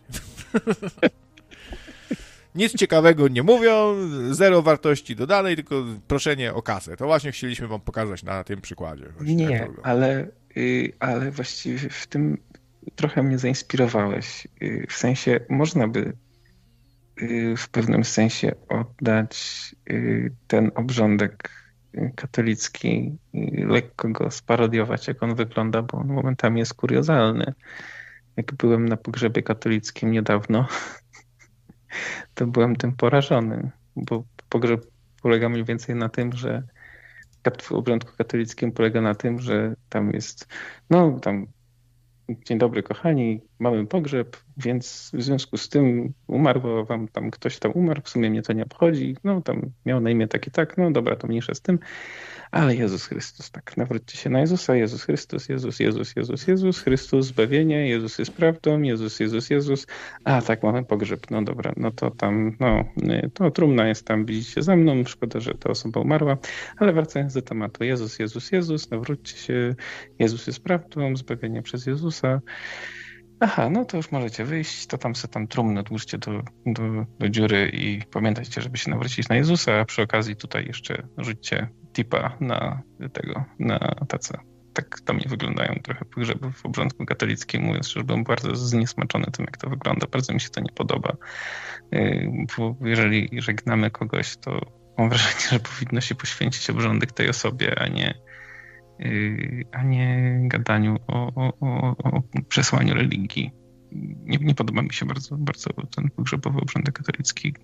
[SPEAKER 1] Nic ciekawego nie mówią, zero wartości dodanej, tylko proszenie o kasę. To właśnie chcieliśmy wam pokazać na tym przykładzie. Właśnie,
[SPEAKER 4] nie, ale, y, ale właściwie w tym trochę mnie zainspirowałeś. Y, w sensie można by y, w pewnym sensie oddać y, ten obrządek katolicki i lekko go sparodiować, jak on wygląda, bo on momentami jest kuriozalny. Jak byłem na pogrzebie katolickim niedawno, to byłem tym porażony, bo pogrzeb polega mniej więcej na tym, że w obrządku katolickim polega na tym, że tam jest, no tam dzień dobry kochani, mamy pogrzeb, więc w związku z tym umarł wam tam, ktoś tam umarł, w sumie mnie to nie obchodzi, no tam miał na imię tak i tak, no dobra, to mniejsza z tym, ale Jezus Chrystus, tak, nawróćcie się na Jezusa, Jezus Chrystus, Jezus, Jezus, Jezus, Jezus, Chrystus, zbawienie, Jezus jest prawdą, Jezus, Jezus, Jezus, a tak, mamy pogrzeb, no dobra, no to tam, no, to trumna jest tam, widzicie za mną, szkoda, że ta osoba umarła, ale wracając do tematu, Jezus, Jezus, Jezus, nawróćcie się, Jezus jest prawdą, zbawienie przez Jezusa. Aha, no to już możecie wyjść, to tam se tam trumnę odłóżcie do, do, do dziury i pamiętajcie, żeby się nawrócić na Jezusa, a przy okazji tutaj jeszcze rzućcie tipa na tego, na tacę. Tak tam nie wyglądają trochę pogrzeby w obrządku katolickim, mówiąc, że byłem bardzo zniesmaczony tym, jak to wygląda. Bardzo mi się to nie podoba, bo jeżeli żegnamy kogoś, to mam wrażenie, że powinno się poświęcić obrządek tej osobie, a nie a nie gadaniu o, o, o, o przesłaniu religii. Nie, nie podoba mi się bardzo, bardzo ten pogrzebowy obrządek katolicki.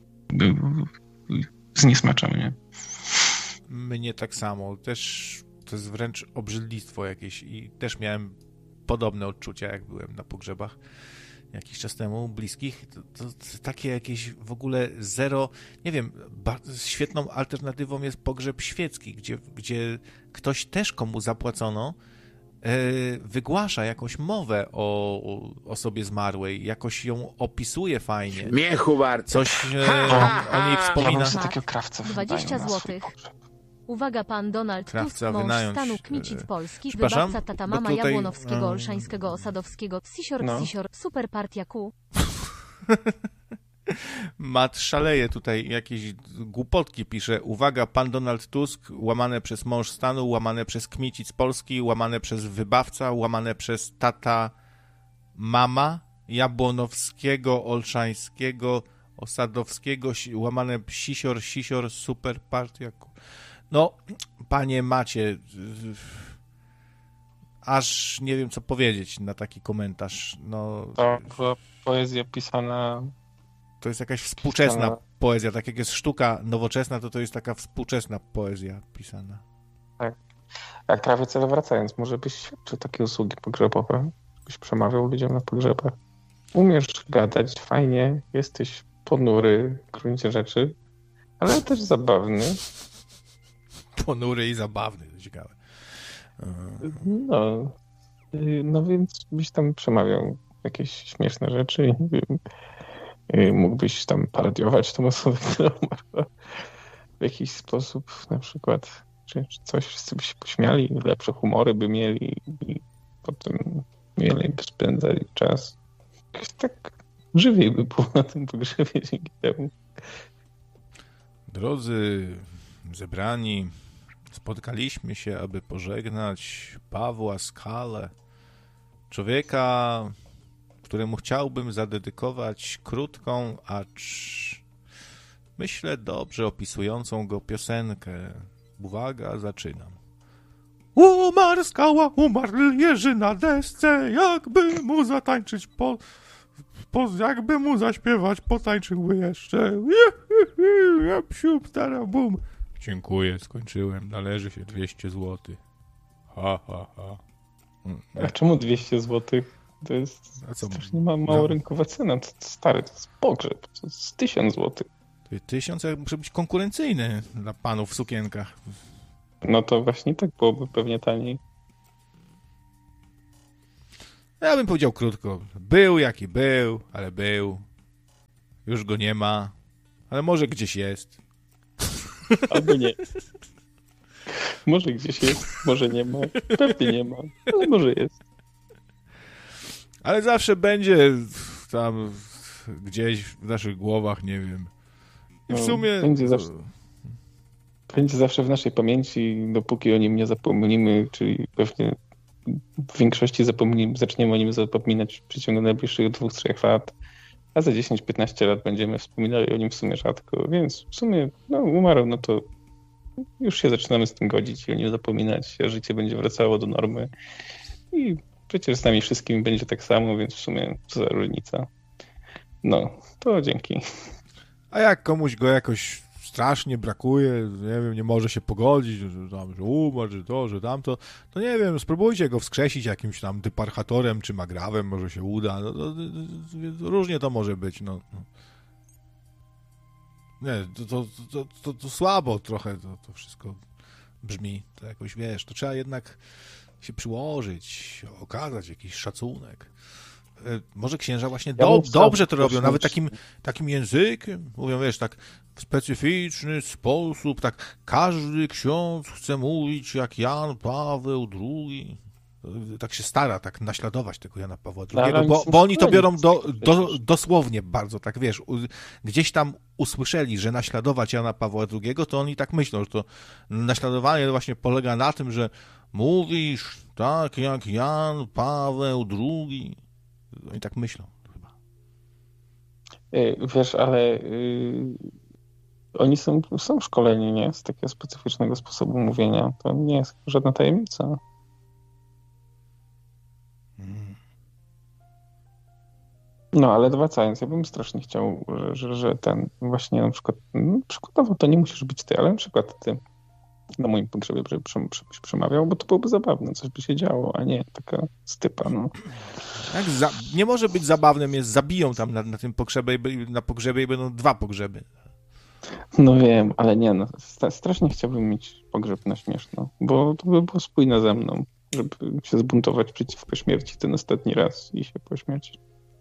[SPEAKER 4] Zniesmacza mnie.
[SPEAKER 1] Mnie tak samo. Też to jest wręcz obrzydlistwo jakieś i też miałem podobne odczucia, jak byłem na pogrzebach jakiś czas temu, bliskich. To, to, to takie jakieś w ogóle zero, nie wiem, bardzo świetną alternatywą jest pogrzeb świecki, gdzie, gdzie ktoś też, komu zapłacono, yy, wygłasza jakąś mowę o, o osobie zmarłej, jakoś ją opisuje fajnie.
[SPEAKER 7] Miechu warte.
[SPEAKER 1] Coś yy, o niej wspomina.
[SPEAKER 6] dwadzieścia złotych. Uwaga, pan Donald
[SPEAKER 1] Krawca
[SPEAKER 6] Tusk, mąż
[SPEAKER 1] wynająć,
[SPEAKER 6] stanu Kmicic Polski,
[SPEAKER 1] przepraszam,
[SPEAKER 6] wybawca tata
[SPEAKER 1] bo
[SPEAKER 6] mama
[SPEAKER 1] tutaj,
[SPEAKER 6] Jabłonowskiego,
[SPEAKER 1] um...
[SPEAKER 6] Olszańskiego, Osadowskiego, Ksisior,
[SPEAKER 4] no.
[SPEAKER 6] Ksisior, Super Partia Q.
[SPEAKER 1] Mat szaleje tutaj, jakieś głupotki pisze. Uwaga, pan Donald Tusk, łamane przez mąż stanu, łamane przez Kmicic Polski, łamane przez wybawca, łamane przez tata mama Jabłonowskiego, Olszańskiego, Osadowskiego, łamane Sisior, Sisior, Super Partia Q. No, panie Macie, aż nie wiem, co powiedzieć na taki komentarz. No,
[SPEAKER 4] to była poezja pisana...
[SPEAKER 1] To jest jakaś współczesna pisana... poezja. Tak jak jest sztuka nowoczesna, to to jest taka współczesna poezja pisana.
[SPEAKER 4] Tak. A krawiec, ale wracając, może byś świadczył takie usługi pogrzebowe? Byś przemawiał ludziom na pogrzebach? Umiesz gadać, fajnie, jesteś ponury w gruncie rzeczy, ale też zabawny.
[SPEAKER 1] Ponury i zabawny, to ciekawe.
[SPEAKER 4] No, no więc byś tam przemawiał jakieś śmieszne rzeczy i mógłbyś tam parodiować tą osobę, która umarła w jakiś sposób, na przykład, czy, czy coś, wszyscy by się pośmiali, lepsze humory by mieli i potem mieli by spędzali czas. Jakoś tak żywiej by było na tym pogrzebie dzięki temu.
[SPEAKER 1] Drodzy zebrani, spotkaliśmy się, aby pożegnać Pawła Skalę, człowieka, któremu chciałbym zadedykować krótką, acz myślę dobrze opisującą go piosenkę. Uwaga, zaczynam. Umarł Skała, umarł Jerzy na desce, jakby mu zatańczyć po... po jakby mu zaśpiewać, potańczyłby jeszcze. Bum. Dziękuję, skończyłem. Należy się dwieście złotych. Ha, ha, ha.
[SPEAKER 4] A czemu dwieście złotych? To jest
[SPEAKER 1] A co?
[SPEAKER 4] strasznie ma, mało
[SPEAKER 1] No.
[SPEAKER 4] rynkowa cena. To, to stary, to jest pogrzeb. To jest tysiąc złotych.
[SPEAKER 1] Tysiąc muszę być konkurencyjny dla panów w sukienkach.
[SPEAKER 4] No to właśnie tak byłoby pewnie taniej.
[SPEAKER 1] Ja bym powiedział krótko. Był jaki był, ale był. Już go nie ma. Ale może gdzieś jest.
[SPEAKER 4] Albo nie. Może gdzieś jest, może nie ma. Pewnie nie ma, ale może jest.
[SPEAKER 1] Ale zawsze będzie tam gdzieś w naszych głowach, nie wiem. I w
[SPEAKER 4] No,
[SPEAKER 1] sumie...
[SPEAKER 4] Będzie zawsze, będzie zawsze w naszej pamięci, dopóki o nim nie zapomnimy, czyli pewnie w większości zapomnimy, zaczniemy o nim zapominać w przeciągu najbliższych dwóch, trzech lat, a za dziesięć piętnaście lat będziemy wspominali o nim w sumie rzadko, więc w sumie no, umarł, no to już się zaczynamy z tym godzić i o nim zapominać, a życie będzie wracało do normy i przecież z nami wszystkimi będzie tak samo, więc w sumie co za różnica. No, to dzięki.
[SPEAKER 1] A jak komuś go jakoś strasznie brakuje, nie wiem, nie może się pogodzić, że, tam, że umarł, że to, że tamto, to nie wiem, spróbujcie go wskrzesić jakimś tam dyparchatorem czy magrawem, może się uda. No, to, to, różnie to może być, no. Nie, to, to, to, to, to słabo trochę to, to wszystko brzmi. To jakoś, wiesz, to trzeba jednak się przyłożyć, okazać jakiś szacunek. Może księża właśnie do, ja dobrze to robią, nawet takim, takim językiem, mówią, wiesz, tak w specyficzny sposób, tak każdy ksiądz chce mówić jak Jan Paweł drugi. Tak się stara tak naśladować tego Jana Pawła drugiego, no, bo, bo oni to biorą do, do, dosłownie bardzo, tak wiesz, u, gdzieś tam usłyszeli, że naśladować Jana Pawła drugiego, to oni tak myślą, że to naśladowanie właśnie polega na tym, że mówisz tak jak Jan Paweł drugi. Oni tak myślą chyba.
[SPEAKER 4] Wiesz, ale yy, oni są, są szkoleni, nie? Z takiego specyficznego sposobu mówienia. To nie jest żadna tajemnica. Hmm. No, ale wracając, ja bym strasznie chciał, że, że, że ten właśnie na przykład, no, przykładowo to nie musisz być ty, ale na przykład ty na moim pogrzebie byś przemawiał, bo to byłoby zabawne, coś by się działo, a nie taka stypa, no.
[SPEAKER 1] Tak, za, nie może być zabawnym, jest zabiją tam na, na tym pogrzebie, na pogrzebie i będą dwa pogrzeby.
[SPEAKER 4] No wiem, ale nie, no, strasznie chciałbym mieć pogrzeb na śmieszno, bo to by było spójne ze mną, żeby się zbuntować przeciwko śmierci ten ostatni raz i się pośmiać.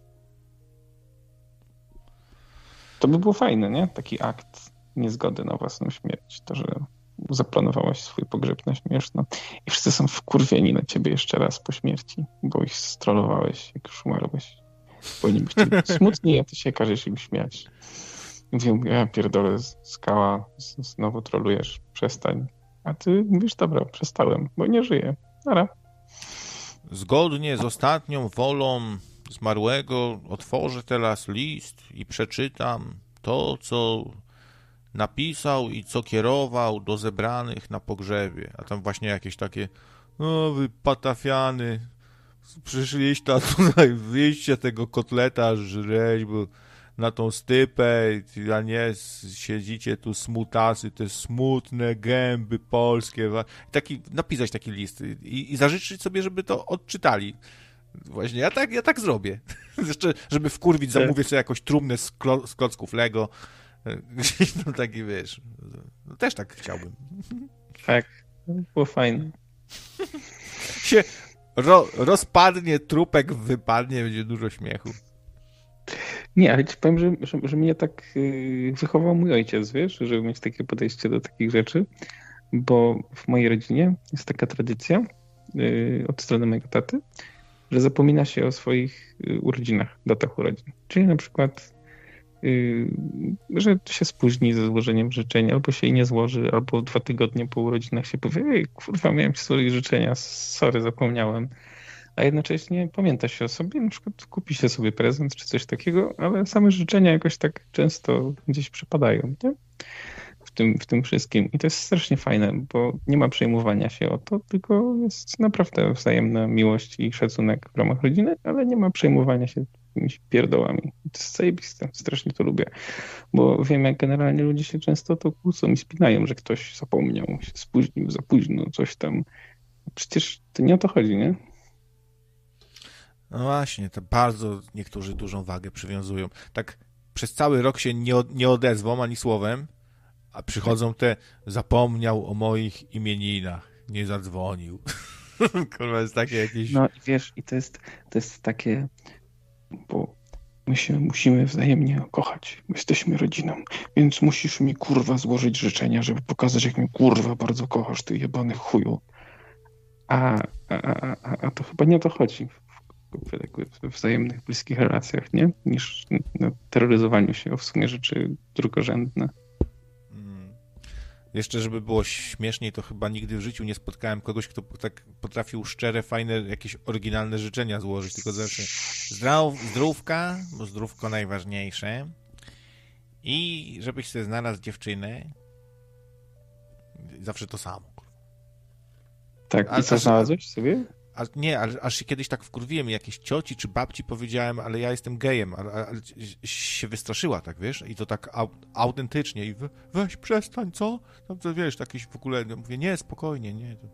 [SPEAKER 4] To by było fajne, nie? Taki akt niezgody na własną śmierć, to, że zaplanowałaś swój pogrzeb na śmieszno i wszyscy są wkurwieni na ciebie jeszcze raz po śmierci, bo ich strollowałeś, jak już umarłeś. Powinni być smutni, a ty się każesz im śmiać. I mówią, ja pierdolę, skała, znowu trolujesz, przestań. A ty mówisz, dobra, przestałem, bo nie żyję. Nara.
[SPEAKER 1] Zgodnie z ostatnią wolą zmarłego otworzę teraz list i przeczytam to, co napisał i co kierował do zebranych na pogrzebie. A tam właśnie jakieś takie, no wy patafiany, przyszliście tutaj, wyjście tego kotleta żreć, bo na tą stypę, a nie siedzicie tu smutasy, te smutne gęby polskie. Taki, napisać taki list i, i zażyczyć sobie, żeby to odczytali. Właśnie, ja tak, ja tak zrobię. Jeszcze, żeby wkurwić, zamówię sobie jakąś trumnę z, klo, z klocków Lego. Gdzieś tam taki, wiesz, no, też tak chciałbym.
[SPEAKER 4] Tak, było fajne.
[SPEAKER 1] Się ro, rozpadnie, trupek wypadnie, będzie dużo śmiechu.
[SPEAKER 4] Nie, ale ci powiem, że, że, że mnie tak yy, wychował mój ojciec, wiesz, żeby mieć takie podejście do takich rzeczy, bo w mojej rodzinie jest taka tradycja yy, od strony mojego taty, że zapomina się o swoich yy, urodzinach, datach urodzin. Czyli na przykład Yy, że się spóźni ze złożeniem życzeń, albo się nie złoży, albo dwa tygodnie po urodzinach się powie, ej, kurwa, miałem ci złożyć życzenia, sorry, zapomniałem. A jednocześnie pamięta się o sobie, na przykład kupi się sobie prezent czy coś takiego, ale same życzenia jakoś tak często gdzieś przepadają, nie? W tym, w tym wszystkim. I to jest strasznie fajne, bo nie ma przejmowania się o to, tylko jest naprawdę wzajemna miłość i szacunek w ramach rodziny, ale nie ma przejmowania się jakimiś pierdołami. To jest zajebiste, strasznie to lubię, bo wiem, jak generalnie ludzie się często to kłócą i spinają, że ktoś zapomniał, się spóźnił, za późno, coś tam. Przecież to nie o to chodzi, nie?
[SPEAKER 1] No właśnie, to bardzo niektórzy dużą wagę przywiązują. Tak przez cały rok się nie, nie odezwą ani słowem, a przychodzą te, zapomniał o moich imieninach, nie zadzwonił. Kurwa, jest takie jakieś...
[SPEAKER 4] No i wiesz, i to jest, to jest takie, bo my się musimy wzajemnie kochać. My jesteśmy rodziną, więc musisz mi, kurwa, złożyć życzenia, żeby pokazać, jak mnie, kurwa, bardzo kochasz, ty jebany chuju. A, a, a, a, a to chyba nie o to chodzi w, w, w wzajemnych, bliskich relacjach, nie? Niż na terroryzowaniu się o w sumie rzeczy drugorzędne.
[SPEAKER 1] Jeszcze, żeby było śmieszniej, to chyba nigdy w życiu nie spotkałem kogoś, kto tak potrafił szczere, fajne, jakieś oryginalne życzenia złożyć, tylko zawsze zdrów, zdrówka, bo zdrówko najważniejsze i żebyś sobie znalazł dziewczynę. Zawsze to samo.
[SPEAKER 4] Tak, a, i co znalazłeś sobie?
[SPEAKER 1] A, nie, ale aż się kiedyś tak wkurwiłem i jakieś cioci czy babci powiedziałem, ale ja jestem gejem, ale, ale się wystraszyła, tak, wiesz? I to tak au, autentycznie i we, weź przestań, co? No to wiesz, takieś w ogóle, no, mówię, nie, spokojnie, nie. To...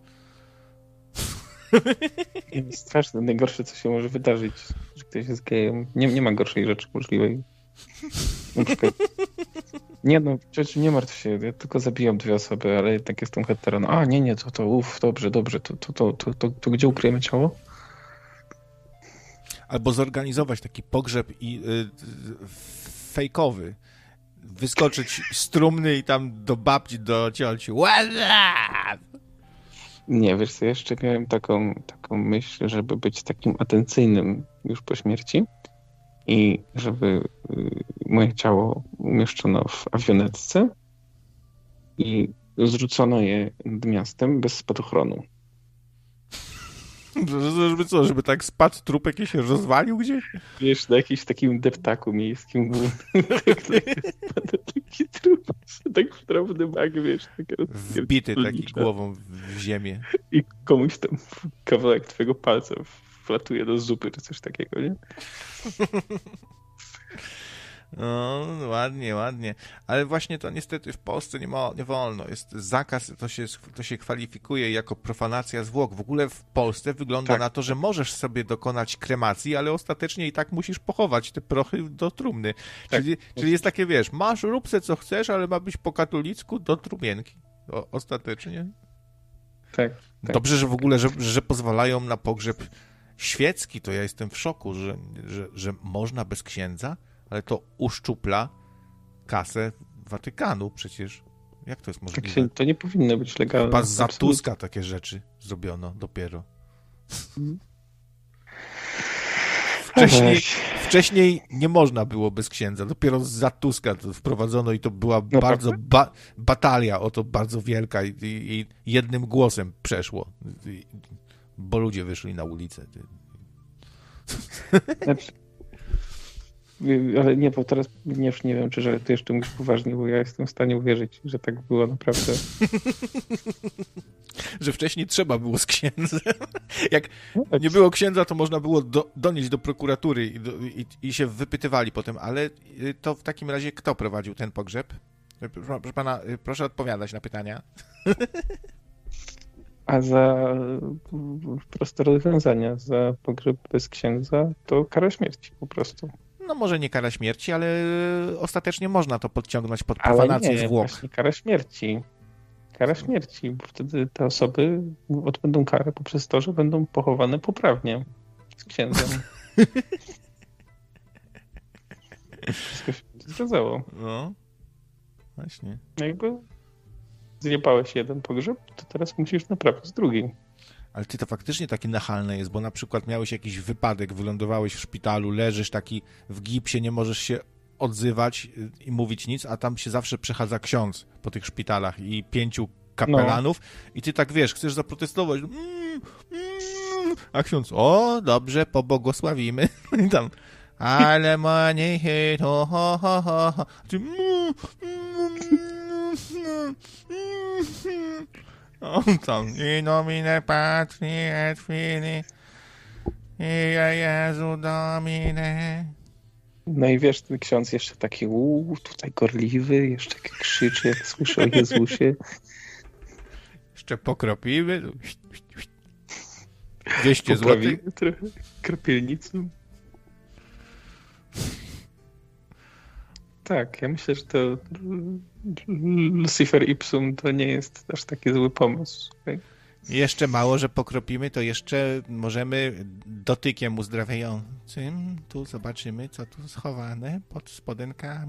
[SPEAKER 4] Straszne, najgorsze, co się może wydarzyć, że ktoś jest gejem. Nie, nie ma gorszej rzeczy możliwej. Na przykład, nie no, ciociu, nie martw się, ja tylko zabijam dwie osoby, ale jednak jestem hetero. No, a nie, nie, to, to, uff, dobrze, dobrze, to, to, to, to, to, to gdzie ukryjemy ciało?
[SPEAKER 1] Albo zorganizować taki pogrzeb i y, fejkowy. Wyskoczyć z trumny i tam do babci, do cioci.
[SPEAKER 4] Nie, wiesz co, jeszcze miałem taką, taką myśl, żeby być takim atencyjnym już po śmierci i żeby y, moje ciało umieszczono w awionetce i zrzucono je nad miastem bez spadochronu.
[SPEAKER 1] Żeby co, żeby tak spadł trup jakiś się rozwalił gdzieś?
[SPEAKER 4] Wiesz, na jakimś takim deptaku miejskim tak, spada taki trup, tak w drobny bak, wiesz.
[SPEAKER 1] Wbity taki głową w ziemię.
[SPEAKER 4] I komuś tam kawałek twojego palca wlatuje do zupy, czy coś takiego, nie?
[SPEAKER 1] No, ładnie, ładnie. Ale właśnie to niestety w Polsce nie, mo- nie wolno. Jest zakaz, to się, to się kwalifikuje jako profanacja zwłok. W ogóle w Polsce wygląda tak na to, że możesz sobie dokonać kremacji, ale ostatecznie i tak musisz pochować te prochy do trumny. Tak. Czyli, czyli jest takie, wiesz, masz, rób se co chcesz, ale ma być po katolicku do trumienki. O, ostatecznie.
[SPEAKER 4] Tak, tak.
[SPEAKER 1] Dobrze, że w ogóle, że, że pozwalają na pogrzeb świecki, to ja jestem w szoku, że, że, że można bez księdza, ale to uszczupla kasę Watykanu przecież. Jak to jest możliwe?
[SPEAKER 4] Tak się, to nie powinno być legalne.
[SPEAKER 1] Chyba za Tuska takie rzeczy zrobiono dopiero. Wcześniej, wcześniej nie można było bez księdza. Dopiero za Tuska to wprowadzono i to była no bardzo ba- batalia o to bardzo wielka i, i, i jednym głosem przeszło. I, bo ludzie wyszli na ulicę.
[SPEAKER 4] Znaczy, ale nie, bo teraz nie, już nie wiem, czy żartujesz czemuś poważnie, bo ja jestem w stanie uwierzyć, że tak było naprawdę.
[SPEAKER 1] Że wcześniej trzeba było z księdzem. Jak nie było księdza, to można było do, donieść do prokuratury i, do, i, i się wypytywali potem, ale to w takim razie kto prowadził ten pogrzeb? Proszę pana, proszę odpowiadać na pytania.
[SPEAKER 4] A za proste rozwiązania, za pogrzeb bez księdza to kara śmierci po prostu.
[SPEAKER 1] No może nie kara śmierci, ale ostatecznie można to podciągnąć pod profanację
[SPEAKER 4] ale nie,
[SPEAKER 1] zwłok.
[SPEAKER 4] Właśnie kara śmierci. Kara śmierci, bo wtedy te osoby odbędą karę poprzez to, że będą pochowane poprawnie z księdzem. Wszystko się zgadzało.
[SPEAKER 1] No, właśnie.
[SPEAKER 4] Jakby zjebałeś jeden pogrzeb, to teraz musisz naprawić drugi.
[SPEAKER 1] Ale ty to faktycznie takie nachalne jest, bo na przykład miałeś jakiś wypadek, wylądowałeś w szpitalu, leżysz taki w gipsie, nie możesz się odzywać i mówić nic, a tam się zawsze przechadza ksiądz po tych szpitalach i pięciu kapelanów no. I ty tak, wiesz, chcesz zaprotestować, mm, mm, a ksiądz, o, dobrze, pobłogosławimy. I tam, ale mani to ho, ho, ho, ho. Ty, mm, mm, mm, mm. O, tam, in nomine Patri et Filii i Jezu Domine.
[SPEAKER 4] No i wiesz, ten ksiądz jeszcze taki uuu, tutaj gorliwy, jeszcze jak krzyczy, jak słyszy o Jezusie.
[SPEAKER 1] Jeszcze pokropiwy. dwieście złotych.
[SPEAKER 4] Trochę kropielnicą. Tak, ja myślę, że to Lucifer Ipsum to nie jest aż taki zły pomysł.
[SPEAKER 1] Jeszcze mało, że pokropimy, to jeszcze możemy dotykiem uzdrawiającym. Tu zobaczymy, co tu schowane pod spodenkami.